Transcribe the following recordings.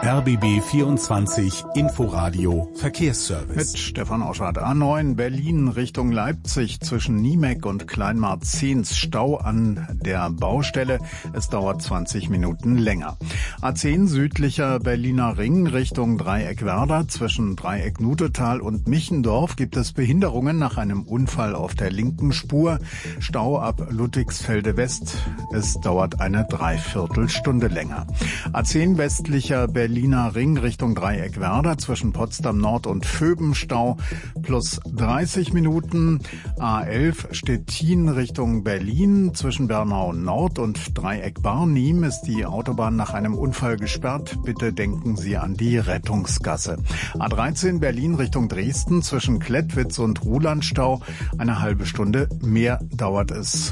RBB 24 Inforadio Verkehrsservice. Mit Stefan Oschardt. A9 Berlin Richtung Leipzig zwischen Niemeck und Kleinmarzehns Stau an der Baustelle. Es dauert 20 Minuten länger. A10 südlicher Berliner Ring Richtung Dreieck-Werder zwischen Dreieck-Nutetal und Michendorf gibt es Behinderungen nach einem Unfall auf der linken Spur. Stau ab Ludwigsfelde West. Es dauert eine Dreiviertelstunde länger. A10 westlicher Berliner Ring Richtung Dreieck-Werder zwischen Potsdam Nord und Vöben Stau plus 30 Minuten. A11 Stettin Richtung Berlin zwischen Bernau Nord und Dreieck-Barnim ist die Autobahn nach einem Unfall gesperrt. Bitte denken Sie an die Rettungsgasse. A13 Berlin Richtung Dresden zwischen Klettwitz und Ruhlandstau. Eine halbe Stunde mehr dauert es.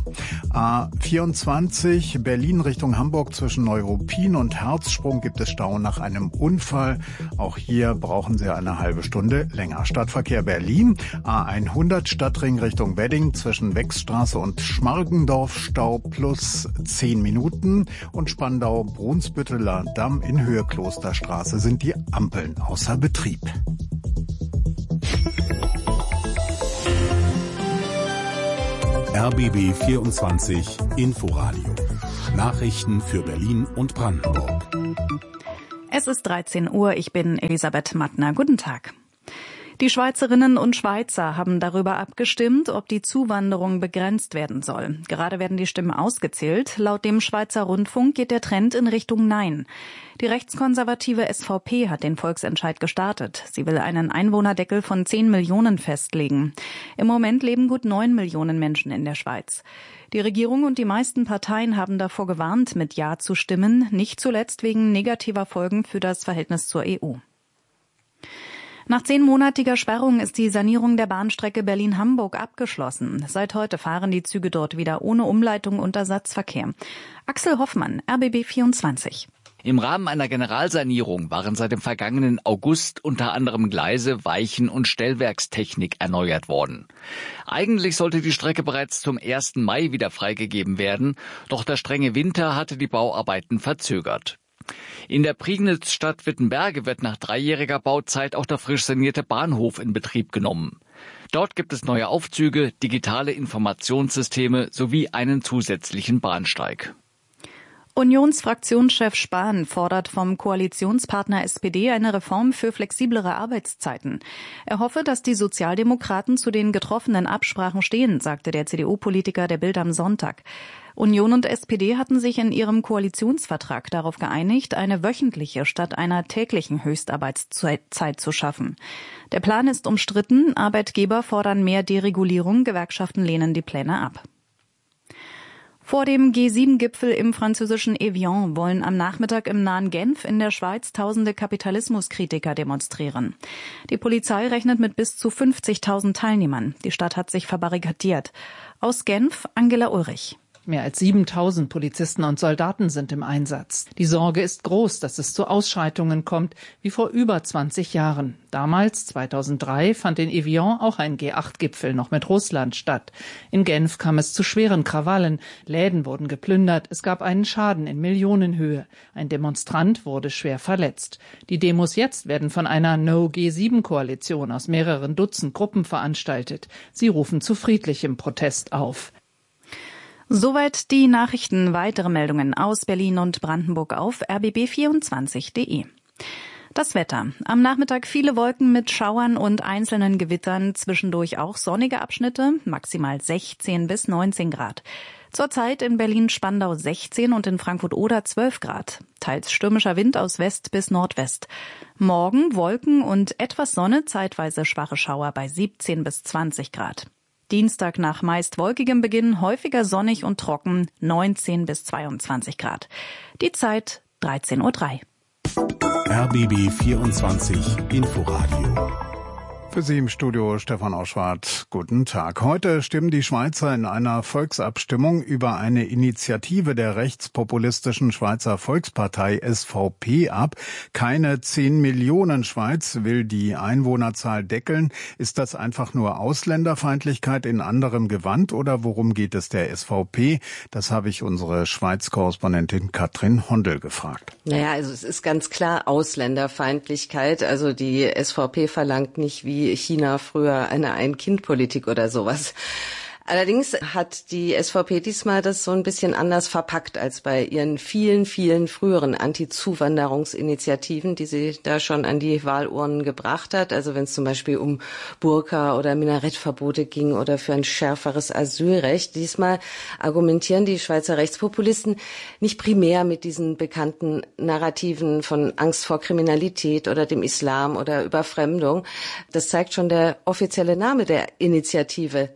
A24 Berlin Richtung Hamburg zwischen Neuruppin und Herzsprung gibt es Stau nach einem Unfall. Auch hier brauchen Sie eine halbe Stunde länger. Stadtverkehr Berlin, A100 Stadtring Richtung Wedding zwischen Wechsstraße und Schmargendorf Stau plus 10 Minuten und Spandau-Brunsbütteler Damm in Höhe Klosterstraße sind die Ampeln außer Betrieb. RBB 24 Inforadio. Nachrichten für Berlin und Brandenburg. Es ist 13 Uhr, ich bin Elisabeth Mattner. Guten Tag. Die Schweizerinnen und Schweizer haben darüber abgestimmt, ob die Zuwanderung begrenzt werden soll. Gerade werden die Stimmen ausgezählt. Laut dem Schweizer Rundfunk geht der Trend in Richtung Nein. Die rechtskonservative SVP hat den Volksentscheid gestartet. Sie will einen Einwohnerdeckel von 10 Millionen festlegen. Im Moment leben gut 9 Millionen Menschen in der Schweiz. Die Regierung und die meisten Parteien haben davor gewarnt, mit Ja zu stimmen, nicht zuletzt wegen negativer Folgen für das Verhältnis zur EU. Nach 10-monatiger Sperrung ist die Sanierung der Bahnstrecke Berlin-Hamburg abgeschlossen. Seit heute fahren die Züge dort wieder ohne Umleitung und Ersatzverkehr. Axel Hoffmann, RBB 24. Im Rahmen einer Generalsanierung waren seit dem vergangenen August unter anderem Gleise, Weichen und Stellwerkstechnik erneuert worden. Eigentlich sollte die Strecke bereits zum 1. Mai wieder freigegeben werden, doch der strenge Winter hatte die Bauarbeiten verzögert. In der Prignitz-Stadt Wittenberge wird nach 3-jähriger Bauzeit auch der frisch sanierte Bahnhof in Betrieb genommen. Dort gibt es neue Aufzüge, digitale Informationssysteme sowie einen zusätzlichen Bahnsteig. Unionsfraktionschef Spahn fordert vom Koalitionspartner SPD eine Reform für flexiblere Arbeitszeiten. Er hoffe, dass die Sozialdemokraten zu den getroffenen Absprachen stehen, sagte der CDU-Politiker der Bild am Sonntag. Union und SPD hatten sich in ihrem Koalitionsvertrag darauf geeinigt, eine wöchentliche statt einer täglichen Höchstarbeitszeit zu schaffen. Der Plan ist umstritten, Arbeitgeber fordern mehr Deregulierung, Gewerkschaften lehnen die Pläne ab. Vor dem G7-Gipfel im französischen Evian wollen am Nachmittag im nahen Genf in der Schweiz tausende Kapitalismuskritiker demonstrieren. Die Polizei rechnet mit bis zu 50.000 Teilnehmern. Die Stadt hat sich verbarrikadiert. Aus Genf, Angela Ulrich. Mehr als 7.000 Polizisten und Soldaten sind im Einsatz. Die Sorge ist groß, dass es zu Ausschreitungen kommt, wie vor über 20 Jahren. Damals, 2003, fand in Evian auch ein G8-Gipfel noch mit Russland statt. In Genf kam es zu schweren Krawallen. Läden wurden geplündert. Es gab einen Schaden in Millionenhöhe. Ein Demonstrant wurde schwer verletzt. Die Demos jetzt werden von einer No-G7-Koalition aus mehreren Dutzend Gruppen veranstaltet. Sie rufen zu friedlichem Protest auf. Soweit die Nachrichten. Weitere Meldungen aus Berlin und Brandenburg auf rbb24.de. Das Wetter. Am Nachmittag viele Wolken mit Schauern und einzelnen Gewittern, zwischendurch auch sonnige Abschnitte, maximal 16 bis 19 Grad. Zurzeit in Berlin-Spandau 16 und in Frankfurt-Oder 12 Grad. Teils stürmischer Wind aus West bis Nordwest. Morgen Wolken und etwas Sonne, zeitweise schwache Schauer bei 17 bis 20 Grad. Dienstag nach meist wolkigem Beginn häufiger sonnig und trocken, 19 bis 22 Grad. Die Zeit 13:03 Uhr. RBB 24 Inforadio Für Sie im Studio Stefan Oschwart. Guten Tag. Heute stimmen die Schweizer in einer Volksabstimmung über eine Initiative der rechtspopulistischen Schweizer Volkspartei SVP ab. Keine 10 Millionen Schweiz will die Einwohnerzahl deckeln. Ist das einfach nur Ausländerfeindlichkeit in anderem Gewand oder worum geht es der SVP? Das habe ich unsere Schweiz-Korrespondentin Katrin Hondel gefragt. Naja, also es ist ganz klar Ausländerfeindlichkeit. Also die SVP verlangt nicht wie China früher eine Ein-Kind-Politik oder sowas. Allerdings hat die SVP diesmal das so ein bisschen anders verpackt als bei ihren vielen, vielen früheren Anti-Zuwanderungsinitiativen, die sie da schon an die Wahlurnen gebracht hat. Also wenn es zum Beispiel um Burka- oder Minarettverbote ging oder für ein schärferes Asylrecht. Diesmal argumentieren die Schweizer Rechtspopulisten nicht primär mit diesen bekannten Narrativen von Angst vor Kriminalität oder dem Islam oder Überfremdung. Das zeigt schon der offizielle Name der Initiative,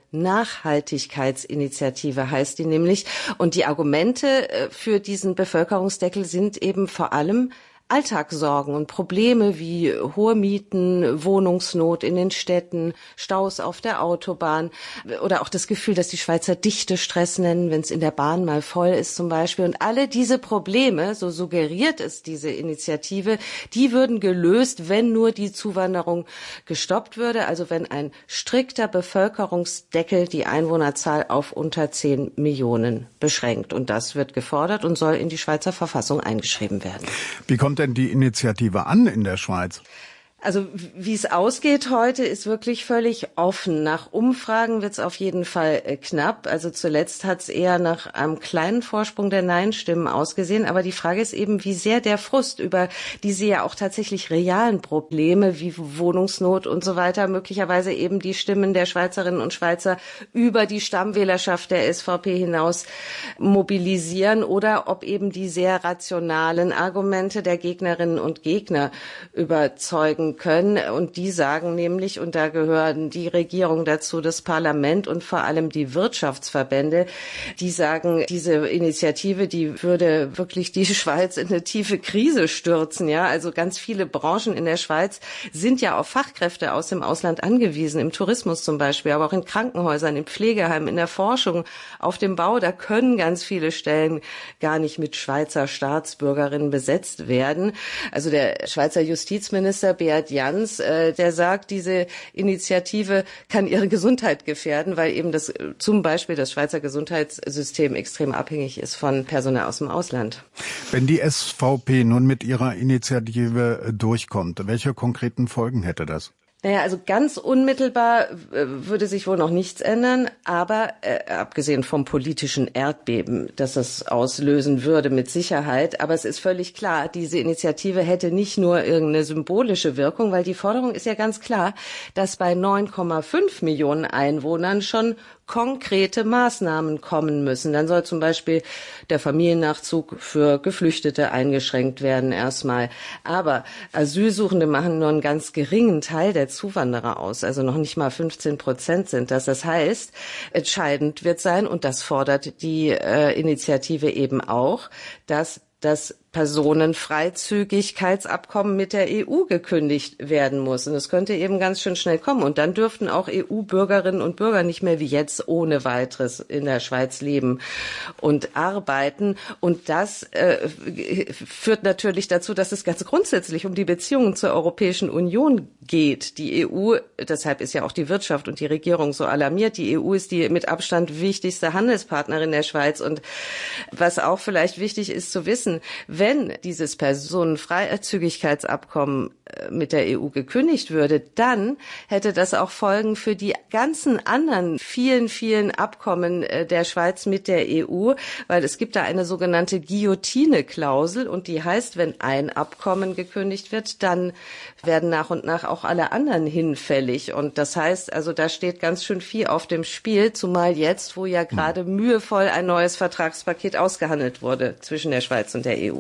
Nachhaltigkeitsinitiative heißt die nämlich. Und die Argumente für diesen Bevölkerungsdeckel sind eben vor allem Alltagssorgen und Probleme wie hohe Mieten, Wohnungsnot in den Städten, Staus auf der Autobahn oder auch das Gefühl, dass die Schweizer Dichtestress nennen, wenn es in der Bahn mal voll ist zum Beispiel. Und alle diese Probleme, so suggeriert es diese Initiative, die würden gelöst, wenn nur die Zuwanderung gestoppt würde. Also wenn ein strikter Bevölkerungsdeckel die Einwohnerzahl auf unter 10 Millionen beschränkt. Und das wird gefordert und soll in die Schweizer Verfassung eingeschrieben werden. Wie kommt denn die Initiative an in der Schweiz? Also wie es ausgeht heute, ist wirklich völlig offen. Nach Umfragen wird es auf jeden Fall knapp. Also zuletzt hat es eher nach einem kleinen Vorsprung der Nein-Stimmen ausgesehen. Aber die Frage ist eben, wie sehr der Frust über diese ja auch tatsächlich realen Probleme wie Wohnungsnot und so weiter möglicherweise eben die Stimmen der Schweizerinnen und Schweizer über die Stammwählerschaft der SVP hinaus mobilisieren oder ob eben die sehr rationalen Argumente der Gegnerinnen und Gegner überzeugen können. Und die sagen nämlich, und da gehören die Regierung dazu, das Parlament und vor allem die Wirtschaftsverbände, die sagen, diese Initiative, die würde wirklich die Schweiz in eine tiefe Krise stürzen. Ja, also ganz viele Branchen in der Schweiz sind ja auf Fachkräfte aus dem Ausland angewiesen, im Tourismus zum Beispiel, aber auch in Krankenhäusern, in Pflegeheimen, in der Forschung, auf dem Bau. Da können ganz viele Stellen gar nicht mit Schweizer Staatsbürgerinnen besetzt werden. Also der Schweizer Justizminister Beat Jans, der sagt, diese Initiative kann ihre Gesundheit gefährden, weil eben zum Beispiel das Schweizer Gesundheitssystem extrem abhängig ist von Personal aus dem Ausland. Wenn die SVP nun mit ihrer Initiative durchkommt, welche konkreten Folgen hätte das? Naja, also ganz unmittelbar würde sich wohl noch nichts ändern, aber abgesehen vom politischen Erdbeben, das es auslösen würde mit Sicherheit, aber es ist völlig klar, diese Initiative hätte nicht nur irgendeine symbolische Wirkung, weil die Forderung ist ja ganz klar, dass bei 9,5 Millionen Einwohnern schon konkrete Maßnahmen kommen müssen. Dann soll zum Beispiel der Familiennachzug für Geflüchtete eingeschränkt werden erstmal. Aber Asylsuchende machen nur einen ganz geringen Teil der Zuwanderer aus. Also noch nicht mal 15% sind das. Das heißt, entscheidend wird sein, und das fordert die Initiative eben auch, dass das Personenfreizügigkeitsabkommen mit der EU gekündigt werden muss. Und es könnte eben ganz schön schnell kommen. Und dann dürften auch EU-Bürgerinnen und Bürger nicht mehr wie jetzt ohne weiteres in der Schweiz leben und arbeiten. Und das führt natürlich dazu, dass es ganz grundsätzlich um die Beziehungen zur Europäischen Union geht. Die EU, deshalb ist ja auch die Wirtschaft und die Regierung so alarmiert, die EU ist die mit Abstand wichtigste Handelspartnerin der Schweiz. Und was auch vielleicht wichtig ist zu wissen, wenn dieses Personenfreizügigkeitsabkommen mit der EU gekündigt würde, dann hätte das auch Folgen für die ganzen anderen vielen, vielen Abkommen der Schweiz mit der EU, weil es gibt da eine sogenannte Guillotine-Klausel und die heißt, wenn ein Abkommen gekündigt wird, dann werden nach und nach auch alle anderen hinfällig. Und das heißt, also da steht ganz schön viel auf dem Spiel, zumal jetzt, wo ja gerade mühevoll ein neues Vertragspaket ausgehandelt wurde zwischen der Schweiz und der EU.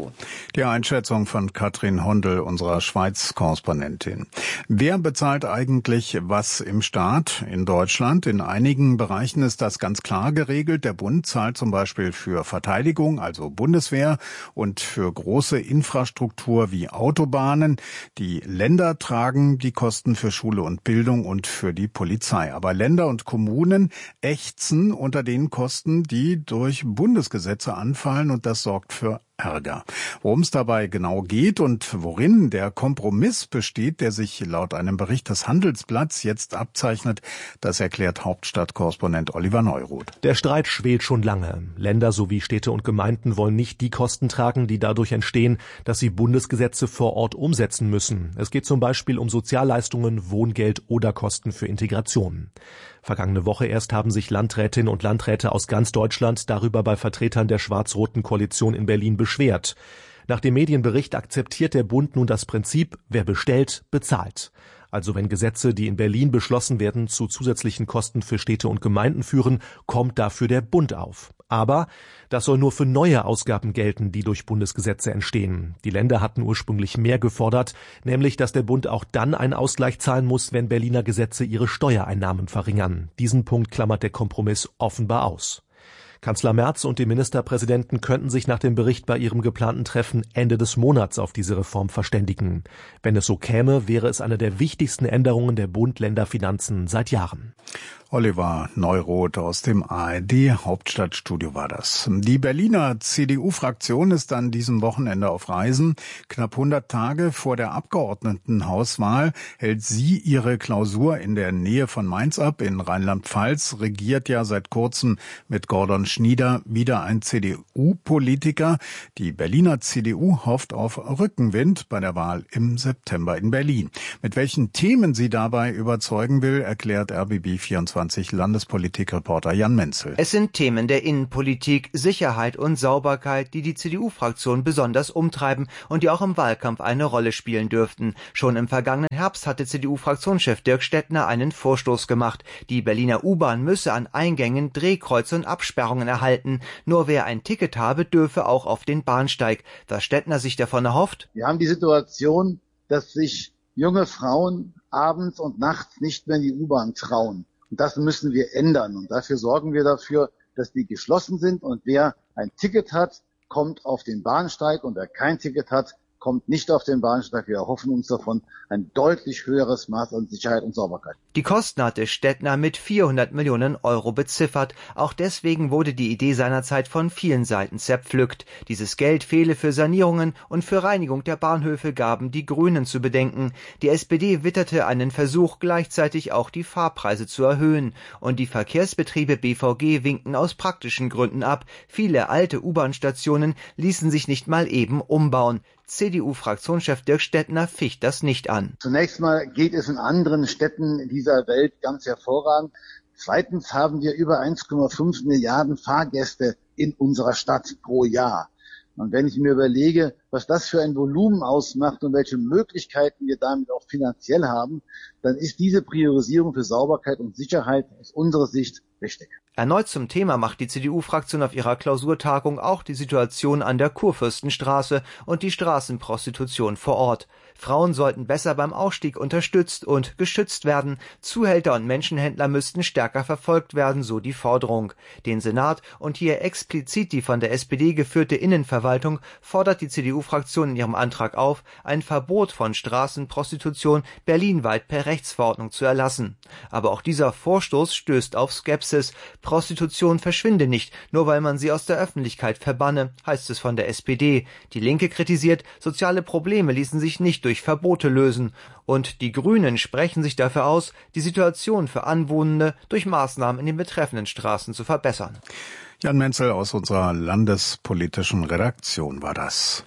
Die Einschätzung von Katrin Hondel, unserer Schweiz-Korrespondentin. Wer bezahlt eigentlich was im Staat in Deutschland? In einigen Bereichen ist das ganz klar geregelt. Der Bund zahlt zum Beispiel für Verteidigung, also Bundeswehr, und für große Infrastruktur wie Autobahnen. Die Länder tragen die Kosten für Schule und Bildung und für die Polizei. Aber Länder und Kommunen ächzen unter den Kosten, die durch Bundesgesetze anfallen, und das sorgt für Ärger. Worum es dabei genau geht und worin der Kompromiss besteht, der sich laut einem Bericht des Handelsblatts jetzt abzeichnet, das erklärt Hauptstadtkorrespondent Oliver Neuroth. Der Streit schwelt schon lange. Länder sowie Städte und Gemeinden wollen nicht die Kosten tragen, die dadurch entstehen, dass sie Bundesgesetze vor Ort umsetzen müssen. Es geht zum Beispiel um Sozialleistungen, Wohngeld oder Kosten für Integration. Vergangene Woche erst haben sich Landrätinnen und Landräte aus ganz Deutschland darüber bei Vertretern der schwarz-roten Koalition in Berlin beschwert. Nach dem Medienbericht akzeptiert der Bund nun das Prinzip, wer bestellt, bezahlt. Also wenn Gesetze, die in Berlin beschlossen werden, zu zusätzlichen Kosten für Städte und Gemeinden führen, kommt dafür der Bund auf. Aber das soll nur für neue Ausgaben gelten, die durch Bundesgesetze entstehen. Die Länder hatten ursprünglich mehr gefordert, nämlich dass der Bund auch dann einen Ausgleich zahlen muss, wenn Berliner Gesetze ihre Steuereinnahmen verringern. Diesen Punkt klammert der Kompromiss offenbar aus. Kanzler Merz und die Ministerpräsidenten könnten sich nach dem Bericht bei ihrem geplanten Treffen Ende des Monats auf diese Reform verständigen. Wenn es so käme, wäre es eine der wichtigsten Änderungen der Bund-Länder-Finanzen seit Jahren. Oliver Neuroth aus dem ARD-Hauptstadtstudio war das. Die Berliner CDU-Fraktion ist an diesem Wochenende auf Reisen. Knapp 100 Tage vor der Abgeordnetenhauswahl hält sie ihre Klausur in der Nähe von Mainz ab. In Rheinland-Pfalz regiert ja seit kurzem mit Gordon Schnieder wieder ein CDU-Politiker. Die Berliner CDU hofft auf Rückenwind bei der Wahl im September in Berlin. Mit welchen Themen sie dabei überzeugen will, erklärt RBB24 Landespolitikreporter Jan Menzel. Es sind Themen der Innenpolitik, Sicherheit und Sauberkeit, die die CDU-Fraktion besonders umtreiben und die auch im Wahlkampf eine Rolle spielen dürften. Schon im vergangenen Herbst hatte CDU-Fraktionschef Dirk Stettner einen Vorstoß gemacht. Die Berliner U-Bahn müsse an Eingängen Drehkreuze und Absperrungen erhalten. Nur wer ein Ticket habe, dürfe auch auf den Bahnsteig. Was Stettner sich davon erhofft? Wir haben die Situation, dass sich junge Frauen abends und nachts nicht mehr in die U-Bahn trauen. Und das müssen wir ändern. Und dafür sorgen wir dafür, dass die geschlossen sind. Und wer ein Ticket hat, kommt auf den Bahnsteig. Und wer kein Ticket hat, kommt nicht auf den Bahnsteig. Wir erhoffen uns davon ein deutlich höheres Maß an Sicherheit und Sauberkeit. Die Kosten hatte Stettner mit 400 Millionen Euro beziffert. Auch deswegen wurde die Idee seinerzeit von vielen Seiten zerpflückt. Dieses Geld fehle für Sanierungen und für Reinigung der Bahnhöfe, gaben die Grünen zu bedenken. Die SPD witterte einen Versuch, gleichzeitig auch die Fahrpreise zu erhöhen. Und die Verkehrsbetriebe BVG winkten aus praktischen Gründen ab. Viele alte U-Bahn-Stationen ließen sich nicht mal eben umbauen. CDU-Fraktionschef Dirk Stettner ficht das nicht an. Zunächst mal geht es in anderen Städten dieser Welt ganz hervorragend. Zweitens haben wir über 1,5 Milliarden Fahrgäste in unserer Stadt pro Jahr. Und wenn ich mir überlege, was das für ein Volumen ausmacht und welche Möglichkeiten wir damit auch finanziell haben, dann ist diese Priorisierung für Sauberkeit und Sicherheit aus unserer Sicht richtig. Erneut zum Thema macht die CDU-Fraktion auf ihrer Klausurtagung auch die Situation an der Kurfürstenstraße und die Straßenprostitution vor Ort. Frauen sollten besser beim Ausstieg unterstützt und geschützt werden. Zuhälter und Menschenhändler müssten stärker verfolgt werden, so die Forderung. Den Senat und hier explizit die von der SPD geführte Innenverwaltung fordert die CDU-Fraktion in ihrem Antrag auf, ein Verbot von Straßenprostitution berlinweit per Rechtsverordnung zu erlassen. Aber auch dieser Vorstoß stößt auf Skepsis. Prostitution verschwinde nicht, nur weil man sie aus der Öffentlichkeit verbanne, heißt es von der SPD. Die Linke kritisiert, soziale Probleme ließen sich nicht durch Verbote lösen. Und die Grünen sprechen sich dafür aus, die Situation für Anwohnende durch Maßnahmen in den betreffenden Straßen zu verbessern. Jan Menzel aus unserer landespolitischen Redaktion war das.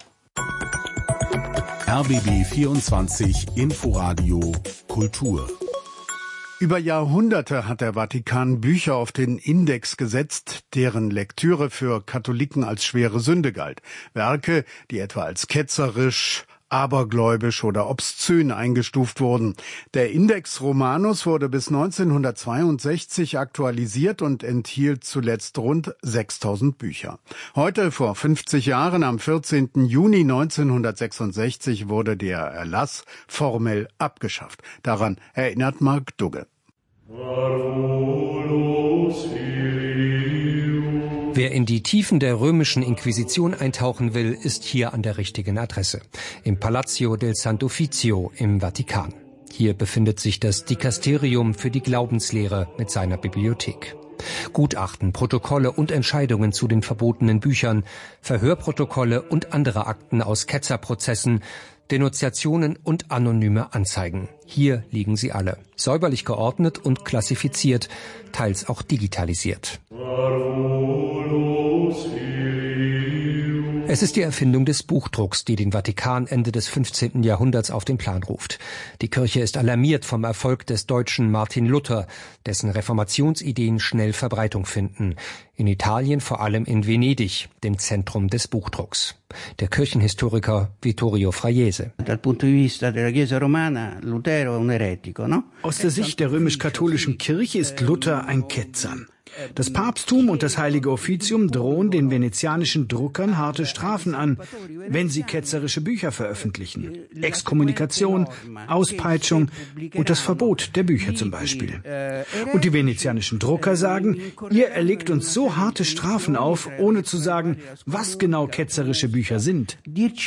RBB 24 Inforadio Kultur. Über Jahrhunderte hat der Vatikan Bücher auf den Index gesetzt, deren Lektüre für Katholiken als schwere Sünde galt. Werke, die etwa als ketzerisch, abergläubisch oder obszön eingestuft wurden. Der Index Romanus wurde bis 1962 aktualisiert und enthielt zuletzt rund 6000 Bücher. Heute, vor 50 Jahren, am 14. Juni 1966, wurde der Erlass formell abgeschafft. Daran erinnert Mark Dugge. Wer in die Tiefen der römischen Inquisition eintauchen will, ist hier an der richtigen Adresse. Im Palazzo del Sant'Uffizio im Vatikan. Hier befindet sich das Dikasterium für die Glaubenslehre mit seiner Bibliothek. Gutachten, Protokolle und Entscheidungen zu den verbotenen Büchern, Verhörprotokolle und andere Akten aus Ketzerprozessen, Denunziationen und anonyme Anzeigen. Hier liegen sie alle, säuberlich geordnet und klassifiziert, teils auch digitalisiert. Es ist die Erfindung des Buchdrucks, die den Vatikan Ende des 15. Jahrhunderts auf den Plan ruft. Die Kirche ist alarmiert vom Erfolg des Deutschen Martin Luther, dessen Reformationsideen schnell Verbreitung finden. In Italien vor allem in Venedig, dem Zentrum des Buchdrucks. Der Kirchenhistoriker Vittorio Fraiese. Aus der Sicht der römisch-katholischen Kirche ist Luther ein Ketzer. Das Papsttum und das Heilige Offizium drohen den venezianischen Druckern harte Strafen an, wenn sie ketzerische Bücher veröffentlichen. Exkommunikation, Auspeitschung und das Verbot der Bücher zum Beispiel. Und die venezianischen Drucker sagen, ihr erlegt uns so harte Strafen auf, ohne zu sagen, was genau ketzerische Bücher sind.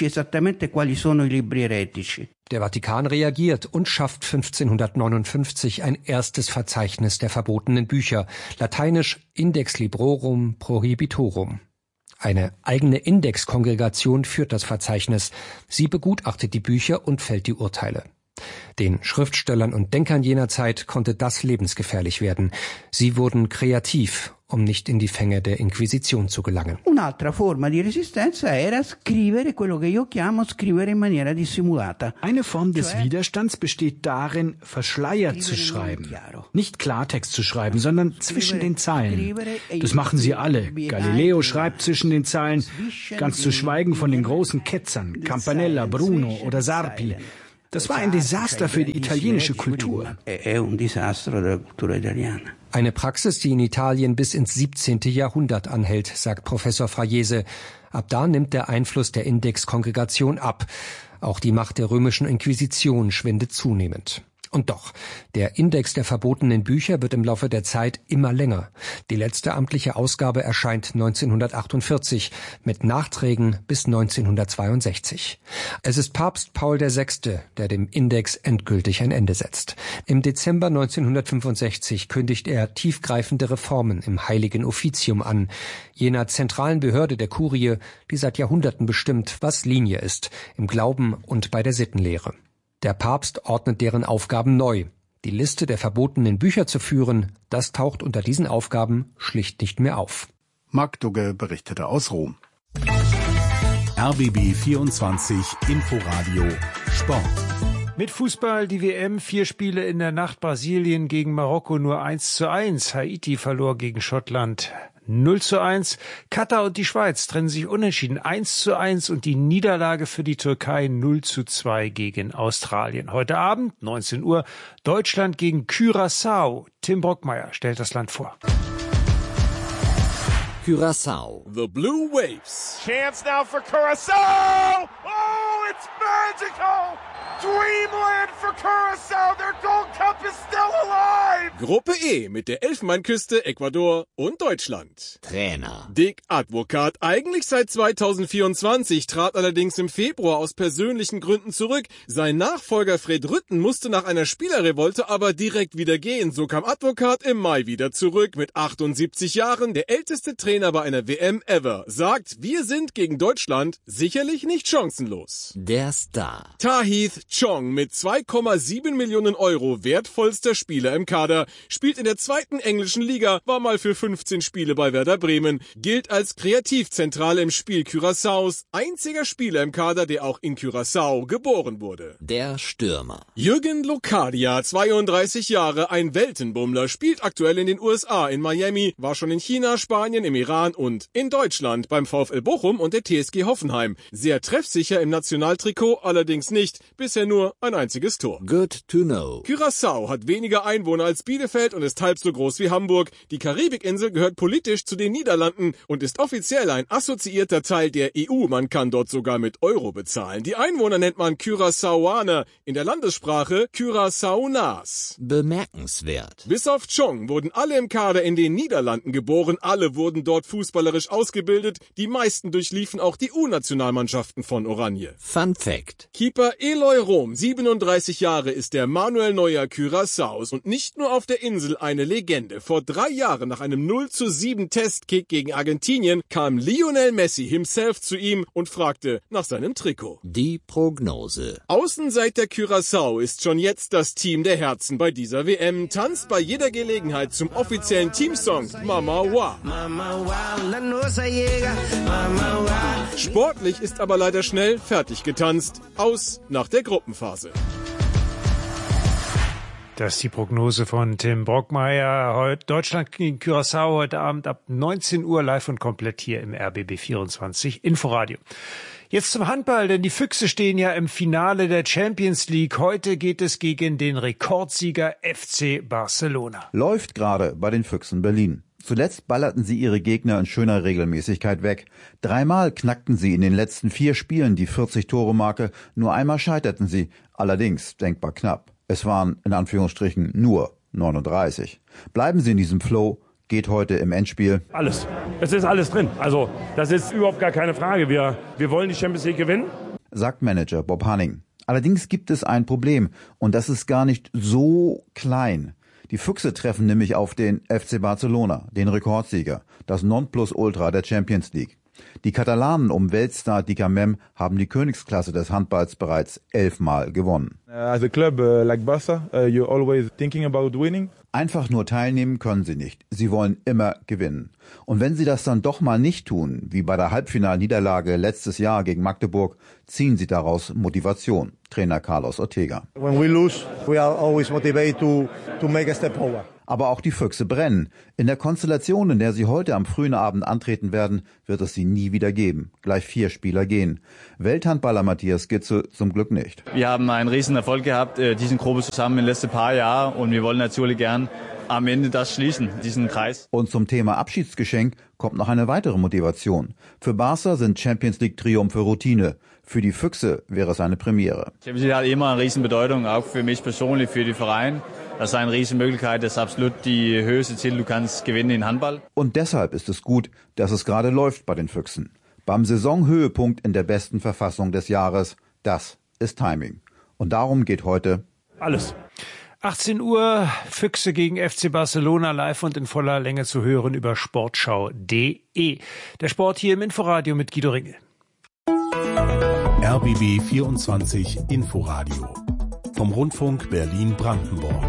Der Vatikan reagiert und schafft 1559 ein erstes Verzeichnis der verbotenen Bücher, lateinisch Index Librorum Prohibitorum. Eine eigene Indexkongregation führt das Verzeichnis. Sie begutachtet die Bücher und fällt die Urteile. Den Schriftstellern und Denkern jener Zeit konnte das lebensgefährlich werden. Sie wurden kreativ, um nicht in die Fänge der Inquisition zu gelangen. Eine Form des Widerstands besteht darin, verschleiert zu schreiben. Nicht Klartext zu schreiben, sondern zwischen den Zeilen. Das machen sie alle. Galileo schreibt zwischen den Zeilen, ganz zu schweigen von den großen Ketzern, Campanella, Bruno oder Sarpi. Das war ein Desaster für die italienische Kultur. Eine Praxis, die in Italien bis ins 17. Jahrhundert anhält, sagt Professor Fraiese. Ab da nimmt der Einfluss der Indexkongregation ab. Auch die Macht der römischen Inquisition schwindet zunehmend. Und doch, der Index der verbotenen Bücher wird im Laufe der Zeit immer länger. Die letzte amtliche Ausgabe erscheint 1948, mit Nachträgen bis 1962. Es ist Papst Paul VI., der dem Index endgültig ein Ende setzt. Im Dezember 1965 kündigt er tiefgreifende Reformen im Heiligen Offizium an, jener zentralen Behörde der Kurie, die seit Jahrhunderten bestimmt, was Linie ist, im Glauben und bei der Sittenlehre. Der Papst ordnet deren Aufgaben neu. Die Liste der verbotenen Bücher zu führen, das taucht unter diesen Aufgaben schlicht nicht mehr auf. Mark Dugge berichtete aus Rom. RBB 24 Inforadio Sport. Mit Fußball die WM, 4 Spiele in der Nacht, Brasilien gegen Marokko nur 1:1, Haiti verlor gegen Schottland 0:1, Katar und die Schweiz trennen sich unentschieden 1:1 und die Niederlage für die Türkei 0:2 gegen Australien. Heute Abend, 19 Uhr, Deutschland gegen Curaçao. Tim Brockmeier stellt das Land vor. Curaçao. The Blue Waves. Chance now for Curaçao! Oh, it's magical! Dreamland for Curaçao! Their Gold Cup is still alive! Gruppe E mit der Elfenbeinküste, Ecuador und Deutschland. Trainer. Dick Advocat, eigentlich seit 2024, trat allerdings im Februar aus persönlichen Gründen zurück. Sein Nachfolger Fred Rütten musste nach einer Spielerrevolte aber direkt wieder gehen. So kam Advocat im Mai wieder zurück mit 78 Jahren, der älteste Trainer bei einer WM ever. Sagt, wir sind gegen Deutschland sicherlich nicht chancenlos. Der Star. Tahith Chong mit 2,7 Millionen Euro wertvollster Spieler im Kader, spielt in der 2. englischen Liga, war mal für 15 Spiele bei Werder Bremen, gilt als Kreativzentrale im Spiel Curaçaos, einziger Spieler im Kader, der auch in Curaçao geboren wurde. Der Stürmer. Jürgen Locadia, 32 Jahre, ein Weltenbummler, spielt aktuell in den USA, in Miami, war schon in China, Spanien, im Iran und in Deutschland beim VfL Bochum und der TSG Hoffenheim. Sehr treffsicher im Nationaltrikot, allerdings nicht, bisher nur ein einziges Tor. Good to know. Curaçao hat weniger Einwohner als Bielefeld und ist halb so groß wie Hamburg. Die Karibikinsel gehört politisch zu den Niederlanden und ist offiziell ein assoziierter Teil der EU. Man kann dort sogar mit Euro bezahlen. Die Einwohner nennt man Curaçaoaner, in der Landessprache Curaçaonas. Bemerkenswert. Bis auf Chong wurden alle im Kader in den Niederlanden geboren, alle wurden dort fußballerisch ausgebildet, die meisten durchliefen auch die U-Nationalmannschaften von Oranje. Fun Fact. Keeper Eloy Rom, 37 Jahre, ist der Manuel Neuer Curaçaos und nicht nur auf der Insel eine Legende. Vor 3 Jahren nach einem 0:7 Testkick gegen Argentinien kam Lionel Messi himself zu ihm und fragte nach seinem Trikot. Die Prognose. Außenseiter Curaçao ist schon jetzt das Team der Herzen bei dieser WM, tanzt bei jeder Gelegenheit zum offiziellen Teamsong Mama Wa. Sportlich ist aber leider schnell fertig getanzt. Aus nach der Gruppenphase. Das ist die Prognose von Tim Brockmeier. Deutschland gegen Curaçao heute Abend ab 19 Uhr live und komplett hier im RBB 24 Inforadio. Jetzt zum Handball, denn die Füchse stehen ja im Finale der Champions League. Heute geht es gegen den Rekordsieger FC Barcelona. Läuft gerade bei den Füchsen Berlin. Zuletzt ballerten sie ihre Gegner in schöner Regelmäßigkeit weg. 3-mal knackten sie in den letzten 4 Spielen die 40-Tore-Marke. Nur einmal scheiterten sie, allerdings denkbar knapp. Es waren in Anführungsstrichen nur 39. Bleiben sie in diesem Flow, geht heute im Endspiel. Alles. Es ist alles drin. Also das ist überhaupt gar keine Frage. Wir wollen die Champions League gewinnen, sagt Manager Bob Hanning. Allerdings gibt es ein Problem und das ist gar nicht so klein. Die Füchse treffen nämlich auf den FC Barcelona, den Rekordsieger, das Nonplusultra der Champions League. Die Katalanen um Weltstar Dicamem haben die Königsklasse des Handballs bereits 11-mal gewonnen. As a club like Barca, you're always thinking about winning. Einfach nur teilnehmen können sie nicht. Sie wollen immer gewinnen. Und wenn sie das dann doch mal nicht tun, wie bei der Halbfinalniederlage letztes Jahr gegen Magdeburg, ziehen sie daraus Motivation. Trainer Carlos Ortega. When we lose, we are always motivated to make a step forward. Aber auch die Füchse brennen. In der Konstellation, in der sie heute am frühen Abend antreten werden, wird es sie nie wieder geben. Gleich 4 Spieler gehen. Welthandballer Matthias Gitzel zum Glück nicht. Wir haben einen riesen Erfolg gehabt, diesen Gruppe zusammen in den letzten paar Jahren. Und wir wollen natürlich gern am Ende das schließen, diesen Kreis. Und zum Thema Abschiedsgeschenk kommt noch eine weitere Motivation. Für Barca sind Champions League Triumphe Routine. Für die Füchse wäre es eine Premiere. Champions League hat immer eine riesen Bedeutung, auch für mich persönlich, für den Verein. Das ist eine riesen Möglichkeit, das ist absolut die höchste Ziel, du kannst gewinnen in Handball. Und deshalb ist es gut, dass es gerade läuft bei den Füchsen. Beim Saisonhöhepunkt in der besten Verfassung des Jahres, das ist Timing. Und darum geht heute alles. 18 Uhr, Füchse gegen FC Barcelona, live und in voller Länge zu hören über sportschau.de. Der Sport hier im Inforadio mit Guido Ringel. RBB 24 Inforadio vom Rundfunk Berlin-Brandenburg.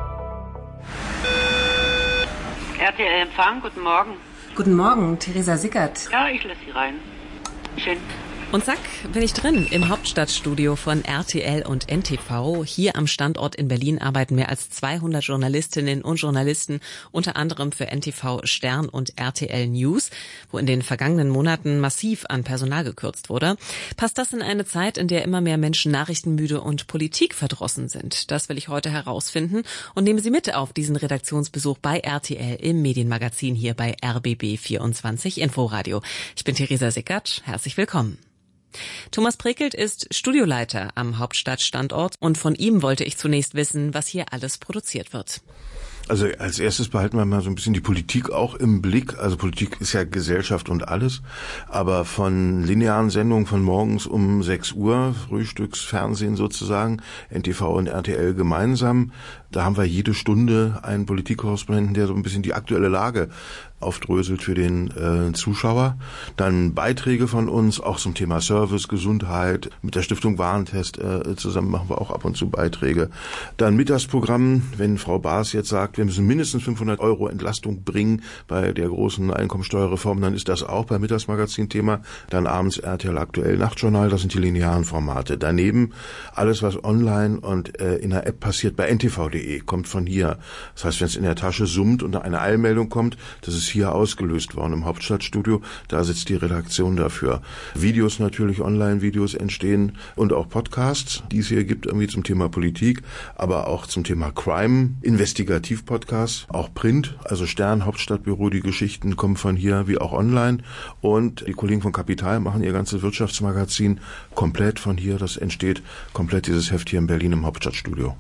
RTL-Empfang, guten Morgen. Guten Morgen, Theresa Sickert. Ja, ich lasse Sie rein. Schön. Und zack, bin ich drin im Hauptstadtstudio von RTL und NTV. Hier am Standort in Berlin arbeiten mehr als 200 Journalistinnen und Journalisten, unter anderem für NTV Stern und RTL News, wo in den vergangenen Monaten massiv an Personal gekürzt wurde. Passt das in eine Zeit, in der immer mehr Menschen nachrichtenmüde und politikverdrossen sind? Das will ich heute herausfinden und nehme Sie mit auf diesen Redaktionsbesuch bei RTL im Medienmagazin hier bei RBB 24 Inforadio. Ich bin Theresa Sickert. Herzlich willkommen. Thomas Prekelt ist Studioleiter am Hauptstadtstandort und von ihm wollte ich zunächst wissen, was hier alles produziert wird. Also als erstes behalten wir mal so ein bisschen die Politik auch im Blick. Also Politik ist ja Gesellschaft und alles. Aber von linearen Sendungen von morgens um 6 Uhr, Frühstücksfernsehen sozusagen, NTV und RTL gemeinsam, da haben wir jede Stunde einen Politikkorrespondenten, der so ein bisschen die aktuelle Lage aufdröselt für den Zuschauer. Dann Beiträge von uns, auch zum Thema Service, Gesundheit. Mit der Stiftung Warentest zusammen machen wir auch ab und zu Beiträge. Dann Mittagsprogramm, wenn Frau Baas jetzt sagt, wir müssen mindestens 500 € Entlastung bringen bei der großen Einkommensteuerreform, dann ist das auch beim Mittagsmagazin Thema. Dann abends RTL Aktuell Nachtjournal, das sind die linearen Formate. Daneben alles, was online und in der App passiert bei ntv.de, kommt von hier. Das heißt, wenn es in der Tasche summt und eine Eilmeldung kommt, das ist hier ausgelöst worden im Hauptstadtstudio, da sitzt die Redaktion dafür. Videos natürlich, Online-Videos entstehen und auch Podcasts, die es hier gibt, irgendwie zum Thema Politik, aber auch zum Thema Crime, Investigativ-Podcasts, auch Print, also Stern, Hauptstadtbüro, die Geschichten kommen von hier wie auch online und die Kollegen von Kapital machen ihr ganzes Wirtschaftsmagazin komplett von hier, das entsteht komplett dieses Heft hier in Berlin im Hauptstadtstudio.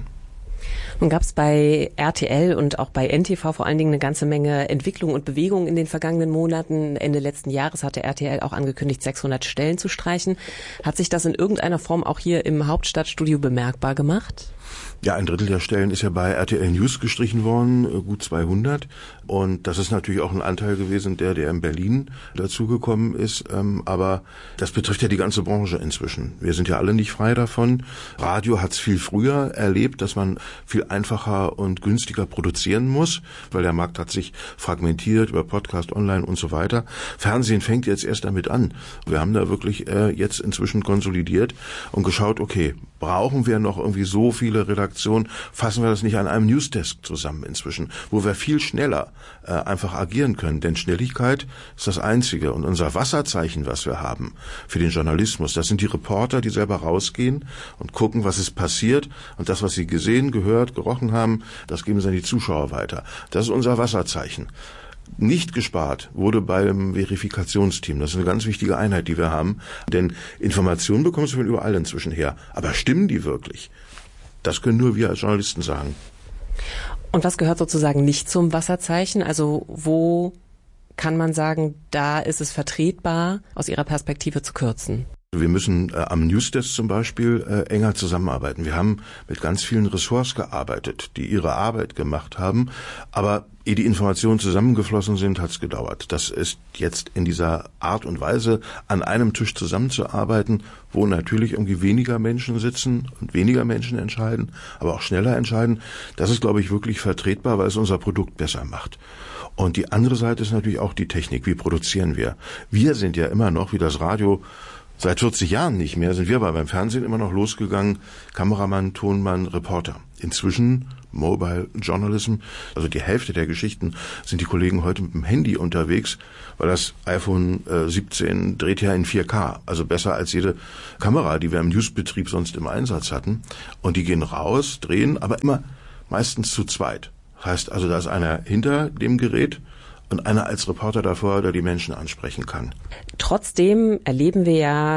Nun gab es bei RTL und auch bei NTV vor allen Dingen eine ganze Menge Entwicklung und Bewegung in den vergangenen Monaten. Ende letzten Jahres hatte RTL auch angekündigt, 600 Stellen zu streichen. Hat sich das in irgendeiner Form auch hier im Hauptstadtstudio bemerkbar gemacht? Ja, 1/3 der Stellen ist ja bei RTL News gestrichen worden, gut 200. Und das ist natürlich auch ein Anteil gewesen, der in Berlin dazugekommen ist. Aber das betrifft ja die ganze Branche inzwischen. Wir sind ja alle nicht frei davon. Radio hat es viel früher erlebt, dass man viel einfacher und günstiger produzieren muss, weil der Markt hat sich fragmentiert über Podcast, Online und so weiter. Fernsehen fängt jetzt erst damit an. Wir haben da wirklich jetzt inzwischen konsolidiert und geschaut, okay, brauchen wir noch irgendwie so viele Redaktionen? Fassen wir das nicht an einem Newsdesk zusammen inzwischen, wo wir viel schneller einfach agieren können. Denn Schnelligkeit ist das Einzige. Und unser Wasserzeichen, was wir haben für den Journalismus, das sind die Reporter, die selber rausgehen und gucken, was ist passiert. Und das, was sie gesehen, gehört, gerochen haben, das geben sie an die Zuschauer weiter. Das ist unser Wasserzeichen. Nicht gespart wurde beim Verifikationsteam. Das ist eine ganz wichtige Einheit, die wir haben. Denn Informationen bekommst du von überall inzwischen her. Aber stimmen die wirklich? Das können nur wir als Journalisten sagen. Und was gehört sozusagen nicht zum Wasserzeichen? Also wo kann man sagen, da ist es vertretbar, aus Ihrer Perspektive zu kürzen? Wir müssen am Newsdesk zum Beispiel enger zusammenarbeiten. Wir haben mit ganz vielen Ressorts gearbeitet, die ihre Arbeit gemacht haben, aber ehe die Informationen zusammengeflossen sind, hat es gedauert. Das ist jetzt in dieser Art und Weise, an einem Tisch zusammenzuarbeiten, wo natürlich irgendwie weniger Menschen sitzen und weniger Menschen entscheiden, aber auch schneller entscheiden. Das ist, glaube ich, wirklich vertretbar, weil es unser Produkt besser macht. Und die andere Seite ist natürlich auch die Technik. Wie produzieren wir? Wir sind ja immer noch, wie das Radio seit 40 Jahren nicht mehr, sind wir aber beim Fernsehen immer noch losgegangen, Kameramann, Tonmann, Reporter. Inzwischen Mobile Journalism, also die Hälfte der Geschichten sind die Kollegen heute mit dem Handy unterwegs, weil das iPhone 17 dreht ja in 4K, also besser als jede Kamera, die wir im Newsbetrieb sonst im Einsatz hatten. Und die gehen raus, drehen, aber immer meistens zu zweit. Heißt also, da ist einer hinter dem Gerät und einer als Reporter davor, der die Menschen ansprechen kann. Trotzdem erleben wir ja